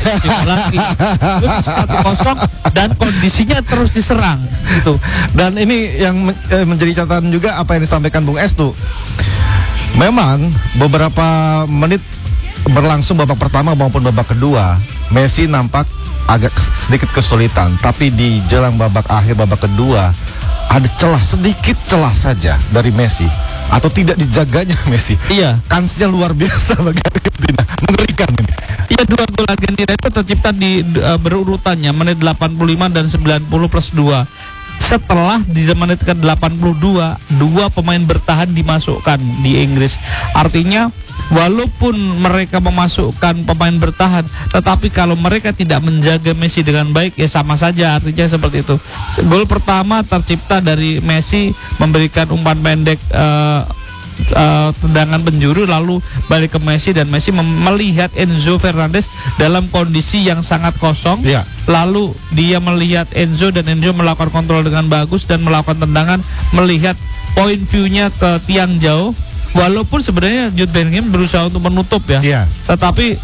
1-0 dan kondisinya terus diserang gitu. Dan ini yang menjadi catatan juga apa yang disampaikan Bung Estu. Memang beberapa menit berlangsung babak pertama maupun babak kedua, Messi nampak agak sedikit kesulitan, tapi di jelang babak akhir babak kedua ada sedikit celah saja dari Messi, atau tidak dijaganya Messi. Iya, kansnya luar biasa bagi Argentina, mengerikan ini. Iya, 2 gol Argentina itu tercipta di berurutannya menit 85 dan 90 plus 2. Setelah di menit ke 82 2 pemain bertahan dimasukkan di Inggris. Artinya walaupun mereka memasukkan pemain bertahan, tetapi kalau mereka tidak menjaga Messi dengan baik ya sama saja, artinya seperti itu. Gol pertama tercipta dari Messi memberikan umpan pendek tendangan penjuru, lalu balik ke Messi, dan Messi melihat Enzo Fernandez dalam kondisi yang sangat kosong. Lalu dia melihat Enzo, dan Enzo melakukan kontrol dengan bagus dan melakukan tendangan, melihat point view-nya ke tiang jauh. Walaupun sebenarnya Jude Bellingham berusaha untuk menutup ya, tetapi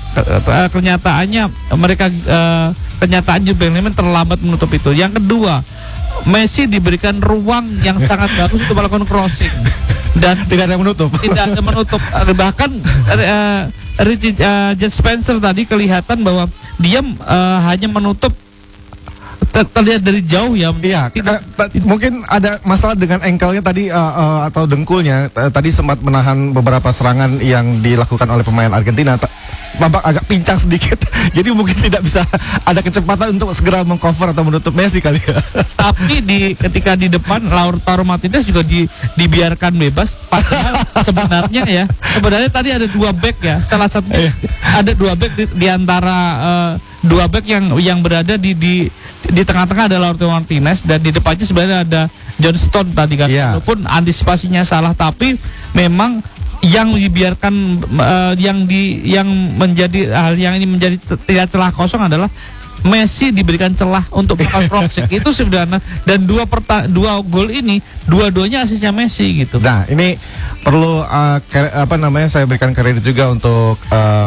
kenyataan Jude Bellingham terlambat menutup itu. Yang kedua, Messi diberikan ruang yang sangat bagus untuk melakukan crossing dan tidak ada yang menutup. Bahkan Jet Spencer tadi kelihatan bahwa dia hanya menutup terlihat dari jauh ya. Mungkin ada masalah dengan ankle-nya tadi atau dengkulnya. Tadi sempat menahan beberapa serangan yang dilakukan oleh pemain Argentina. Nampak agak pincang sedikit. Jadi mungkin tidak bisa ada kecepatan untuk segera mengcover atau menutup Messi kali ya. Tapi ketika di depan Lautaro Martinez juga dibiarkan bebas. Padahal sebenarnya tadi ada 2 back ya. Salah satu ada 2 back di antara 2 back yang berada di tengah-tengah ada Lautaro Martinez, dan di depannya sebenarnya ada John Stone tadi kan. Walaupun antisipasinya salah, tapi memang yang dibiarkan yang menjadi hal yang ini menjadi tidak celah kosong adalah Messi diberikan celah untuk melakukan crossing. Itu sebenarnya, dan 2 gol ini dua-duanya asisnya Messi gitu. Nah, ini perlu saya berikan kredit juga untuk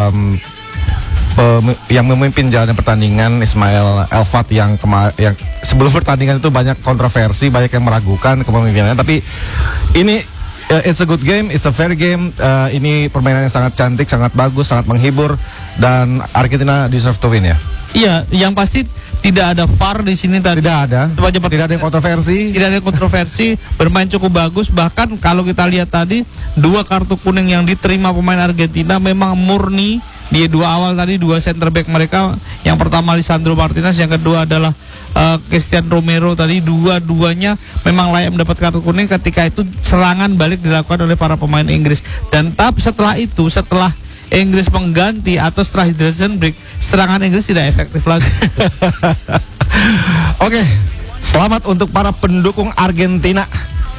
yang memimpin jalannya pertandingan, Ismail Elfat, yang sebelum pertandingan itu banyak kontroversi, banyak yang meragukan kepemimpinannya, tapi ini it's a good game, it's a fair game. Ini permainan yang sangat cantik, sangat bagus, sangat menghibur, dan Argentina deserve to win ya. Iya, yang pasti tidak ada VAR di sini tadi. Tidak ada yang kontroversi. Tidak ada yang kontroversi, bermain cukup bagus. Bahkan kalau kita lihat tadi 2 kartu kuning yang diterima pemain Argentina memang murni. Di 2 awal tadi 2 center back mereka, yang pertama Lisandro Martinez, yang kedua adalah Christian Romero tadi, dua-duanya memang layak mendapat kartu kuning ketika itu serangan balik dilakukan oleh para pemain Inggris. Dan setelah Inggris mengganti atau setelah hydration break, serangan Inggris tidak efektif lagi. Oke, selamat untuk para pendukung Argentina.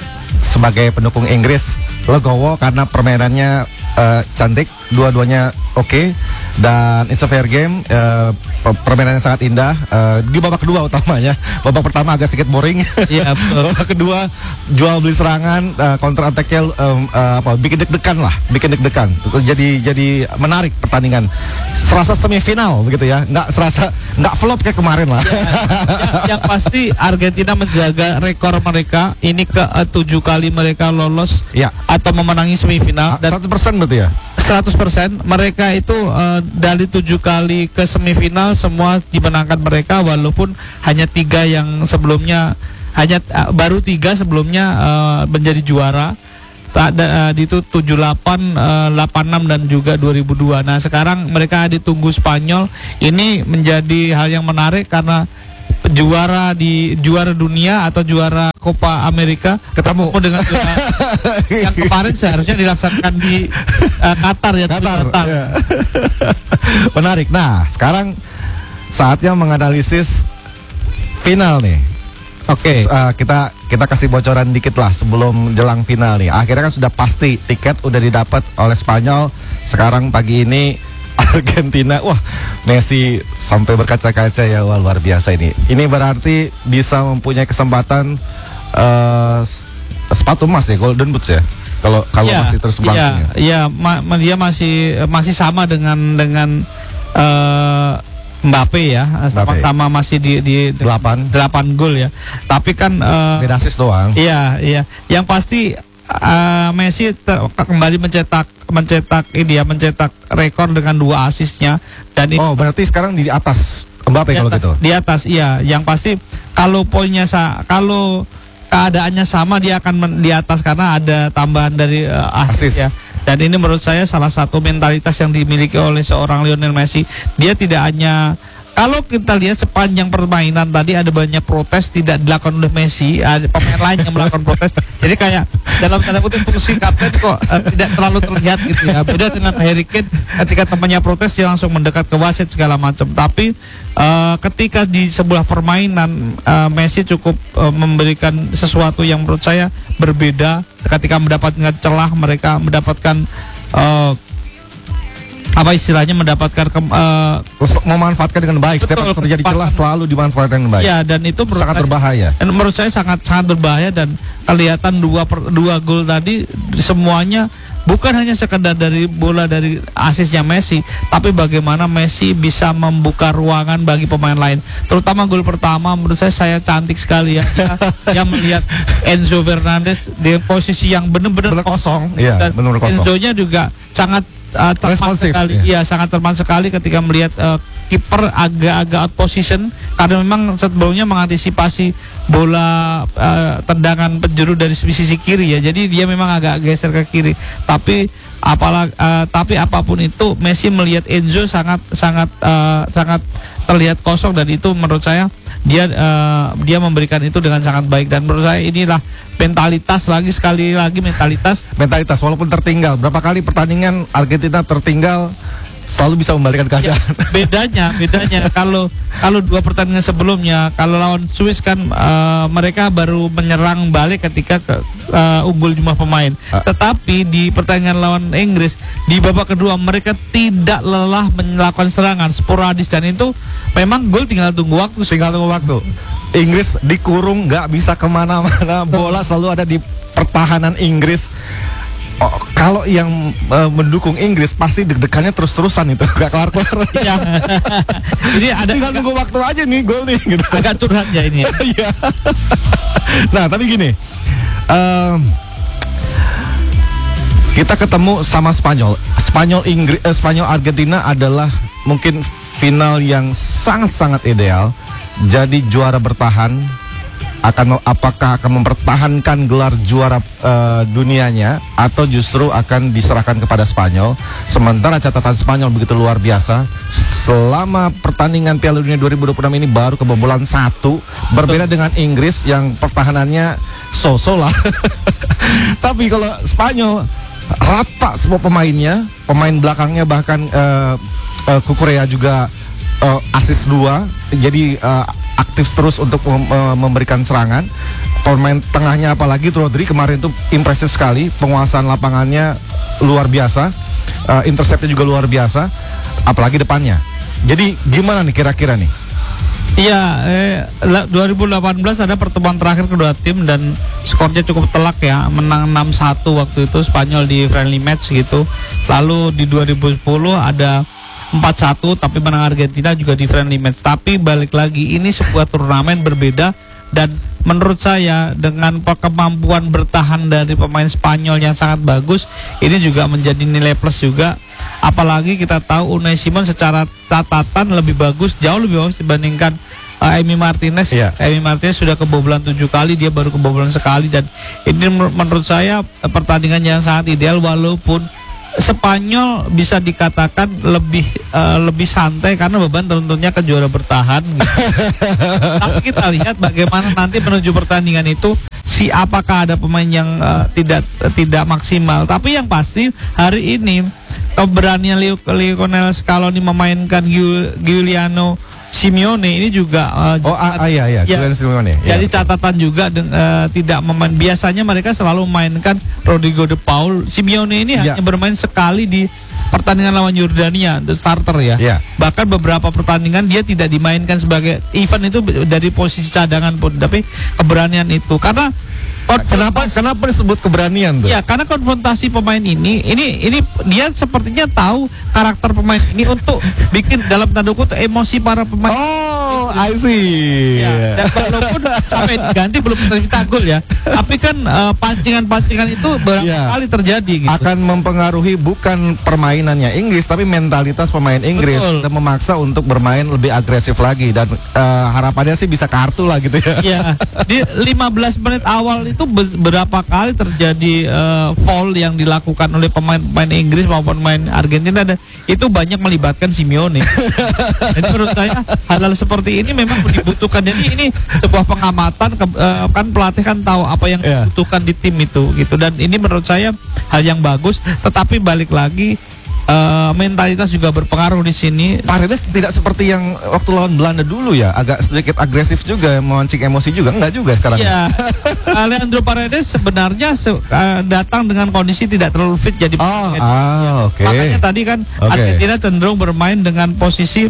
sebagai pendukung Inggris legowo karena permainannya cantik, dua-duanya oke, dan it's a fair game. Permainannya sangat indah di babak kedua utamanya. Babak pertama agak sedikit boring. Iya, betul. Babak kedua jual beli serangan, counter attack-nya bikin deg-degan. Jadi menarik pertandingan. Serasa semifinal begitu ya. Nggak flop kayak kemarin lah. Yang pasti Argentina menjaga rekor mereka. Ini ke 7 kali mereka lolos Ya. atau memenangi semifinal, dan 100% berarti ya. 100% mereka itu dari 7 kali ke semifinal semua dimenangkan mereka, walaupun hanya 3 yang sebelumnya baru 3 sebelumnya menjadi juara. Itu 78, 86 dan juga 2002. Nah, sekarang mereka ditunggu Spanyol. Ini menjadi hal yang menarik karena juara dunia atau juara Copa America Ketemu dengan juara yang kemarin seharusnya dilaksanakan di Qatar ya. Qatar. Ya. Menarik. Nah, sekarang saatnya menganalisis final nih. Oke. Kita kasih bocoran dikit lah sebelum jelang final nih. Akhirnya kan sudah pasti tiket udah didapat oleh Spanyol. Sekarang pagi ini Argentina, wah, Messi sampai berkaca-kaca ya, wah, luar biasa ini. Ini berarti bisa mempunyai kesempatan sepatu emas ya, Golden Boots ya. Kalau Ya, masih terus berlangsung. Iya, dia masih sama dengan Mbappe ya, sama masih di 8 gol ya. Tapi kan beda asis doang. Iya. Yang pasti Messi kembali mencetak rekor dengan 2 asisnya, dan Oh, berarti sekarang di atas Mbappe kalau gitu. Di atas, iya. Yang pasti kalau kalau keadaannya sama, dia akan di atas karena ada tambahan dari asis ya. Dan ini menurut saya salah satu mentalitas yang dimiliki oleh seorang Lionel Messi. Dia tidak hanya, kalau kita lihat sepanjang permainan tadi ada banyak protes tidak dilakukan oleh Messi, ada pemain lain yang melakukan protes. Jadi kayak dalam tanda kutip fungsi kapten kok tidak terlalu terlihat gitu ya. Beda dengan Harry Kane, ketika temannya protes dia langsung mendekat ke wasit segala macam. Tapi ketika di sebuah permainan Messi cukup memberikan sesuatu yang menurut saya berbeda. Ketika mendapatkan celah, mereka mendapatkan memanfaatkan dengan baik. Setiap terjadi celah selalu dimanfaatkan dengan baik. Ya, dan itu sangat berbahaya. Dan menurut saya sangat berbahaya, dan kelihatan dua gol tadi semuanya bukan hanya sekedar dari bola dari asisnya Messi, tapi bagaimana Messi bisa membuka ruangan bagi pemain lain. Terutama gol pertama menurut saya cantik sekali ya. Yang melihat Enzo Fernandez di posisi yang benar-benar kosong. Iya, dan benar kosong. Enzo-nya juga sangat tepat sekali. Ya. Iya, sangat tepat sekali ketika melihat kiper agak-agak out position, karena memang sebelumnya mengantisipasi bola tendangan penjuru dari sisi kiri ya. Jadi dia memang agak geser ke kiri. Tapi apapun itu, Messi melihat Enzo sangat terlihat kosong, dan itu menurut saya dia memberikan itu dengan sangat baik. Dan menurut saya inilah mentalitas, sekali lagi mentalitas Walaupun tertinggal berapa kali pertandingan Argentina tertinggal, selalu bisa membalikan keadaan. Ya, bedanya kalau 2 pertandingan sebelumnya, kalau lawan Swiss kan mereka baru menyerang balik ketika unggul jumlah pemain. Tetapi di pertandingan lawan Inggris di babak kedua mereka tidak lelah melakukan serangan sporadis, dan itu memang gol tinggal tunggu waktu. Inggris dikurung, nggak bisa kemana-mana, bola selalu ada di pertahanan Inggris. Kalau yang mendukung Inggris pasti deg-degannya terus-terusan itu, gak kelar-kelar. Iya. Jadi tinggal nunggu waktu aja nih gol nih gitu. Agak curhat ya ini. Iya. Nah, tapi gini, kita ketemu sama Spanyol Argentina adalah mungkin final yang sangat-sangat ideal. Jadi juara bertahan, apakah akan mempertahankan gelar juara dunianya atau justru akan diserahkan kepada Spanyol. Sementara catatan Spanyol begitu luar biasa. Selama pertandingan Piala Dunia 2026 ini baru kebobolan 1, berbeda dengan Inggris yang pertahanannya so-so lah. Tapi kalau Spanyol rata semua pemainnya, pemain belakangnya bahkan Kukurea juga asis 2, jadi aktif terus untuk memberikan serangan. Pemain tengahnya apalagi Rodri kemarin tuh impresif sekali, penguasaan lapangannya luar biasa, interceptnya juga luar biasa, apalagi depannya. Jadi gimana nih kira-kira nih? Iya, 2018 ada pertemuan terakhir kedua tim dan skornya cukup telak ya, menang 6-1 waktu itu Spanyol di friendly match gitu. Lalu di 2010 ada 4-1 tapi menang Argentina juga di friendly match. Tapi balik lagi ini sebuah turnamen berbeda dan menurut saya dengan kemampuan bertahan dari pemain Spanyol yang sangat bagus, ini juga menjadi nilai plus juga. Apalagi kita tahu Unai Simon secara catatan lebih bagus, jauh lebih bagus dibandingkan Emi Martinez. Emi Martinez sudah kebobolan 7 kali, dia baru kebobolan sekali. Dan ini menurut saya pertandingan yang sangat ideal, walaupun Spanyol bisa dikatakan lebih santai karena beban tentunya ke juara bertahan gitu. Tapi kita lihat bagaimana nanti menuju pertandingan itu, apakah ada pemain yang tidak maksimal. Tapi yang pasti hari ini keberanian Lionel Scaloni memainkan Giuliano Simeone ini juga Giuliano Simeone. Jadi catatan juga tidak biasanya mereka selalu memainkan Rodrigo de Paul. Simeone ini hanya bermain sekali di pertandingan lawan Yordania, the starter ya. Bahkan beberapa pertandingan dia tidak dimainkan sebagai event itu dari posisi cadangan pun. Tapi keberanian itu karena Kenapa disebut keberanian tuh? Ya, karena konfrontasi pemain ini dia sepertinya tahu karakter pemain ini untuk bikin dalam tanda kutip emosi para pemain. Oh, I see. Ya, dan walaupun sampai ganti belum tercipta gol ya, tapi kan pancingan-pancingan itu beberapa kali terjadi gitu. Akan mempengaruhi bukan permainannya Inggris tapi mentalitas pemain Inggris. Betul. Dan memaksa untuk bermain lebih agresif lagi dan harapannya sih bisa kartu lah gitu ya. Ya, di 15 menit awal itu berapa kali terjadi foul yang dilakukan oleh pemain Inggris maupun pemain Argentina, dan itu banyak melibatkan Simeone. Jadi menurut saya hal-hal seperti ini memang dibutuhkan. Jadi ini sebuah pengamatan kan pelatih kan tahu apa yang dibutuhkan di tim itu gitu, dan ini menurut saya hal yang bagus. Tetapi balik lagi mentalitas juga berpengaruh di sini. Paredes tidak seperti yang waktu lawan Belanda dulu ya, agak sedikit agresif juga, memancing emosi juga, enggak juga sekarang. Ya, Leandro Paredes sebenarnya datang dengan kondisi tidak terlalu fit jadi oke. Makanya tadi kan Argentina cenderung bermain dengan posisi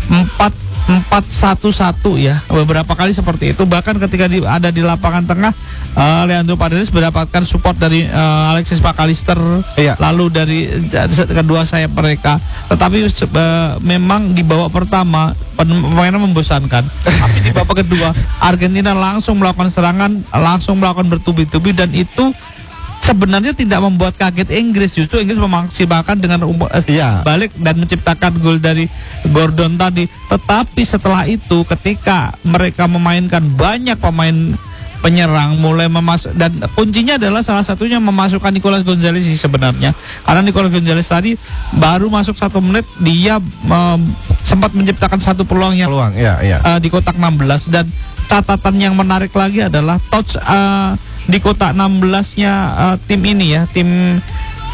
4-1-1 ya, beberapa kali seperti itu. Bahkan ketika ada di lapangan tengah, Leandro Paredes mendapatkan support dari Alexis McAllister, lalu dari kedua sayap mereka. Tetapi memang di babak pertama permainan membosankan. Tapi di babak kedua Argentina langsung melakukan serangan, langsung melakukan bertubi-tubi, dan itu sebenarnya tidak membuat kaget Inggris. Justru Inggris memaksimalkan dengan balik dan menciptakan gol dari Gordon tadi. Tetapi setelah itu ketika mereka memainkan banyak pemain penyerang mulai dan kuncinya adalah salah satunya memasukkan Nicolas Gonzalez sih sebenarnya. Karena Nicolas Gonzalez tadi baru masuk 1 menit dia sempat menciptakan satu peluang yang di kotak 16. Dan catatan yang menarik lagi adalah touch di kotak 16-nya tim ini ya, tim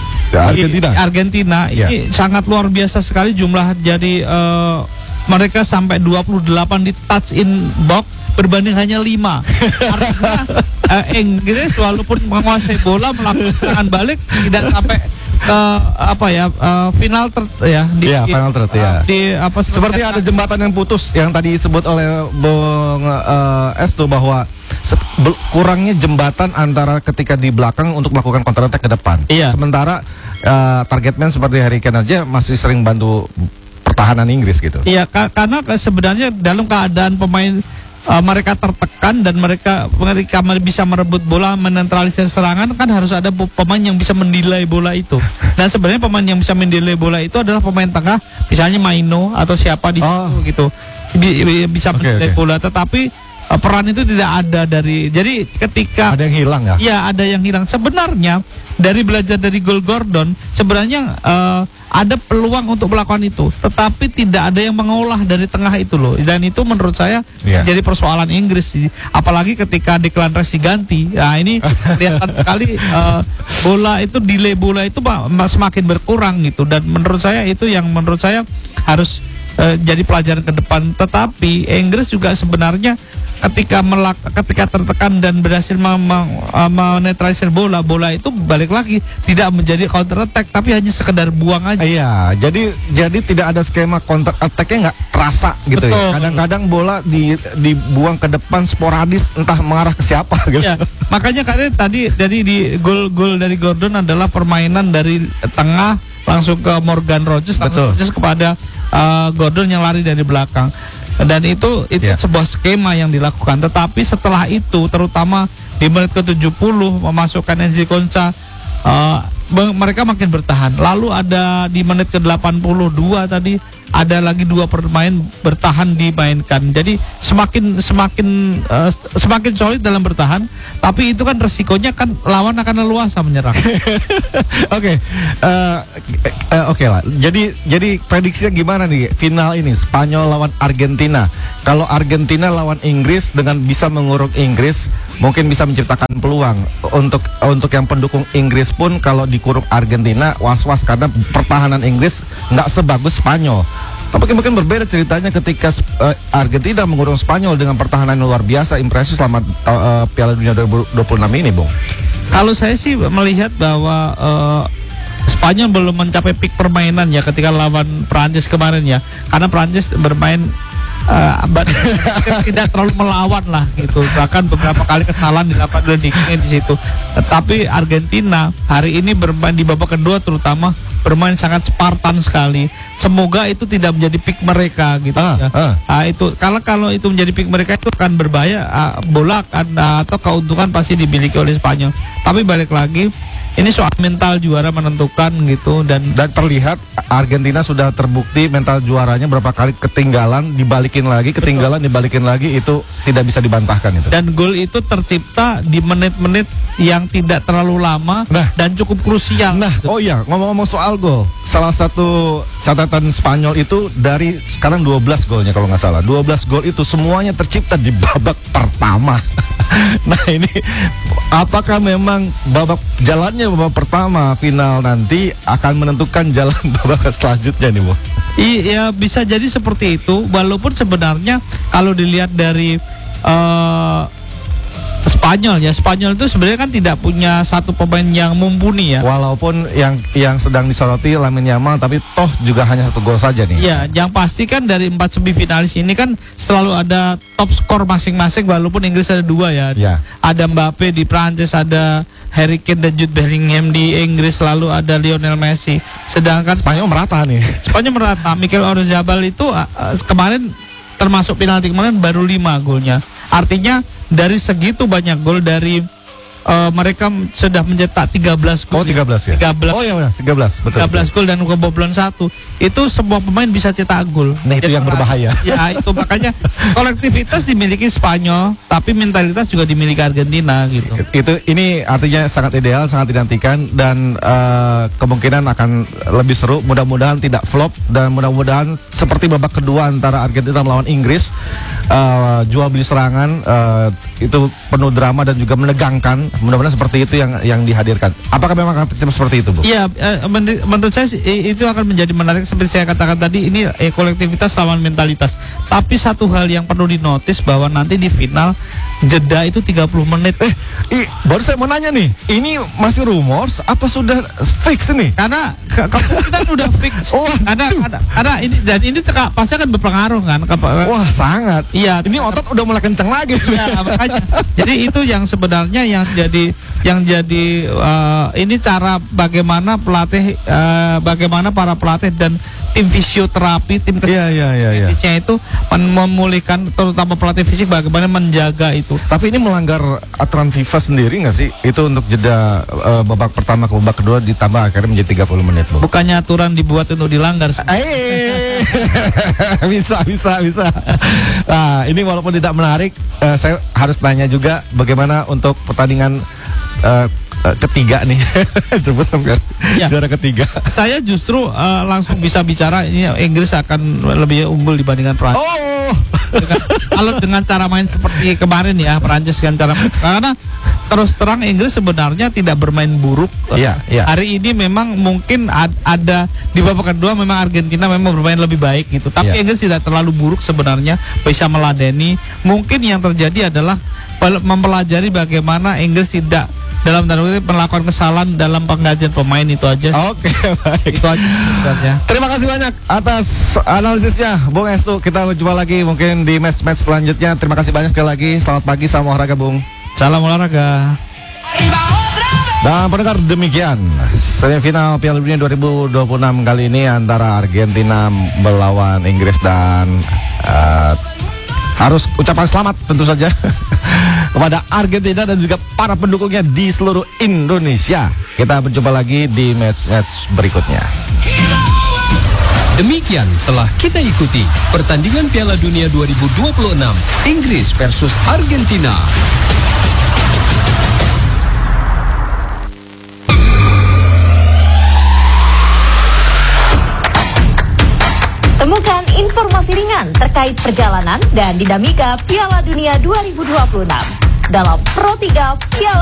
Argentina ini sangat luar biasa sekali jumlah. Jadi mereka sampai 28 di touch in box berbanding hanya 5. Artinya Inggris walaupun menguasai bola melakukan serangan balik tidak sampai final third final third seperti ada jembatan yang putus yang tadi disebut oleh Bung Estu bahwa kurangnya jembatan antara ketika di belakang untuk melakukan counter attack ke depan. Sementara target man seperti Harry Kane aja masih sering bantu pertahanan Inggris gitu. Iya, karena sebenarnya dalam keadaan pemain mereka tertekan dan mereka bisa merebut bola, menetralisir serangan, kan harus ada pemain yang bisa mendelay bola itu. Dan sebenarnya pemain yang bisa mendelay bola itu adalah pemain tengah, misalnya Maino atau siapa di situ gitu. Bisa mendelay bola, tetapi peran itu tidak ada jadi ketika ada yang hilang ya? Iya, ada yang hilang. Sebenarnya dari belajar dari gol Gordon, sebenarnya ada peluang untuk melakukan itu, tetapi tidak ada yang mengolah dari tengah itu loh. Dan itu menurut saya jadi persoalan Inggris, apalagi ketika Declan Rice diganti. Nah ini kelihatan sekali bola itu, delay bola itu semakin berkurang gitu. Dan menurut saya itu yang harus jadi pelajaran ke depan. Tetapi Inggris juga sebenarnya ketika tertekan dan berhasil menetralisir bola itu balik lagi tidak menjadi counter attack tapi hanya sekedar buang aja. Iya, jadi tidak ada skema counter attack-nya nggak terasa gitu. Betul. Ya. Kadang-kadang bola dibuang ke depan sporadis entah mengarah ke siapa gitu. Ya, makanya tadi di gol dari Gordon adalah permainan dari tengah langsung ke Morgan Rogers, Betul. Rogers kepada Gordon yang lari dari belakang. Dan itu sebuah skema yang dilakukan. Tetapi setelah itu, terutama di menit ke-70 memasukkan Enzi Konsa, mereka makin bertahan. Lalu ada di menit ke-82 tadi ada lagi 2 pemain bertahan dimainkan. Jadi semakin solid dalam bertahan. Tapi itu kan resikonya kan lawan akan leluasa menyerang. Oke lah. Jadi prediksinya gimana nih final ini Spanyol lawan Argentina? Kalau Argentina lawan Inggris dengan bisa mengurung Inggris, mungkin bisa menciptakan peluang untuk yang pendukung Inggris pun kalau dikurung Argentina was-was karena pertahanan Inggris nggak sebagus Spanyol. Tapi mungkin berbeda ceritanya ketika Argentina mengurung Spanyol dengan pertahanan yang luar biasa impresif selama Piala Dunia 2026 ini, Bung. Kalau saya sih melihat bahwa Spanyol belum mencapai peak permainan ya ketika lawan Prancis kemarin ya, karena Prancis bermain tidak terlalu melawan lah gitu, bahkan beberapa kali kesalahan didapat oleh Dikine di situ. Tetapi Argentina hari ini bermain di babak kedua terutama bermain sangat Spartan sekali. Semoga itu tidak menjadi peak mereka gitu ya. Itu kalau itu menjadi peak mereka itu akan berbahaya, bola atau keuntungan pasti dimiliki oleh Spanyol. Tapi balik lagi ini soal mental juara menentukan gitu dan terlihat Argentina sudah terbukti mental juaranya berapa kali ketinggalan dibalikin lagi itu tidak bisa dibantahkan itu. Dan gol itu tercipta di menit-menit yang tidak terlalu lama dan cukup krusial. Oh iya, ngomong-ngomong soal gol, salah satu catatan Spanyol itu dari sekarang 12 golnya kalau nggak salah. 12 gol itu semuanya tercipta di babak pertama. Nah ini apakah memang jalannya babak pertama final nanti akan menentukan jalan babak selanjutnya nih, Bu? Iya, bisa jadi seperti itu. Walaupun sebenarnya kalau dilihat dari Spanyol itu sebenarnya kan tidak punya satu pemain yang mumpuni ya. Walaupun yang sedang disoroti Lamine Yamal, tapi toh juga hanya 1 gol saja nih. Iya, yang pasti kan dari 4 semifinalis ini kan selalu ada top skor masing-masing, walaupun Inggris ada 2 ya. Ada Mbappe di Prancis, ada Harry Kane dan Jude Bellingham di Inggris, lalu ada Lionel Messi. Sedangkan Spanyol merata nih. Spanyol merata. Mikel Oyarzabal itu kemarin termasuk penalti kemarin baru 5 golnya. Artinya dari segitu banyak gol dari mereka sudah mencetak 13 gol. 13 ya? 13. Oh iya, 13, betul. 13 gol dan kebobolan 1. Itu semua pemain bisa cetak gol. Nah, itu yang berbahaya. Ya, itu makanya kolektivitas dimiliki Spanyol, tapi mentalitas juga dimiliki Argentina gitu. Ini artinya sangat ideal, sangat dinantikan dan kemungkinan akan lebih seru. Mudah-mudahan tidak flop dan mudah-mudahan seperti babak kedua antara Argentina melawan Inggris, jual beli serangan itu penuh drama dan juga menegangkan. Mudah-mudahan seperti itu yang dihadirkan. Apakah memang akan seperti itu, Bu? Iya, menurut saya itu akan menjadi menarik seperti saya katakan tadi. Ini kolektivitas lawan mentalitas. Tapi satu hal yang perlu dinotis bahwa nanti di final jeda itu 30 menit. Baru saya mau nanya nih, ini masih rumors apa sudah fix nih? Karena kita sudah fix. Karena ini pasti akan berpengaruh kan. Wah, sangat. Iya. Ini otot udah mulai kenceng lagi. Ya, makanya. Jadi itu yang sebenarnya yang jadi ini cara bagaimana bagaimana para pelatih dan tim fisioterapi, tim medisnya itu memulihkan, terutama pelatih fisik bagaimana menjaga itu. Tapi ini melanggar aturan FIFA sendiri nggak sih? Itu untuk jeda babak pertama ke babak kedua ditambah akhirnya menjadi 30 menit, Bu. Bukannya aturan dibuat untuk dilanggar. Bisa. Nah, ini walaupun tidak menarik, saya harus tanya juga bagaimana untuk pertandingan ketiga nih. Juara ketiga. Saya justru langsung bisa bicara ini Inggris akan lebih unggul dibandingkan Prancis. Kalau dengan cara main seperti kemarin ya, Prancis kan karena terus terang Inggris sebenarnya tidak bermain buruk. Iya, iya. Hari ini memang mungkin ada di babak kedua memang Argentina memang bermain lebih baik gitu. Tapi Iya. Inggris tidak terlalu buruk sebenarnya, bisa meladeni. Mungkin yang terjadi adalah mempelajari bagaimana Inggris tidak dalam tanda kutip melakukan kesalahan dalam penggantian pemain, itu aja. Oke, baik. Itu aja sebenarnya. Terima kasih banyak atas analisisnya, Bung Estu. Kita berjumpa lagi mungkin di match-match selanjutnya. Terima kasih banyak sekali lagi. Selamat pagi, salam olahraga, Bung. Salam olahraga. Dan pendengar, demikian semifinal Piala Dunia 2026 kali ini antara Argentina melawan Inggris, dan harus ucapan selamat tentu saja kepada Argentina dan juga para pendukungnya di seluruh Indonesia. Kita berjumpa lagi di match-match berikutnya. Demikian telah kita ikuti pertandingan Piala Dunia 2026 Inggris versus Argentina. Temukan informasi ringan terkait perjalanan dan dinamika Piala Dunia 2026 dalam Pro 3 Piala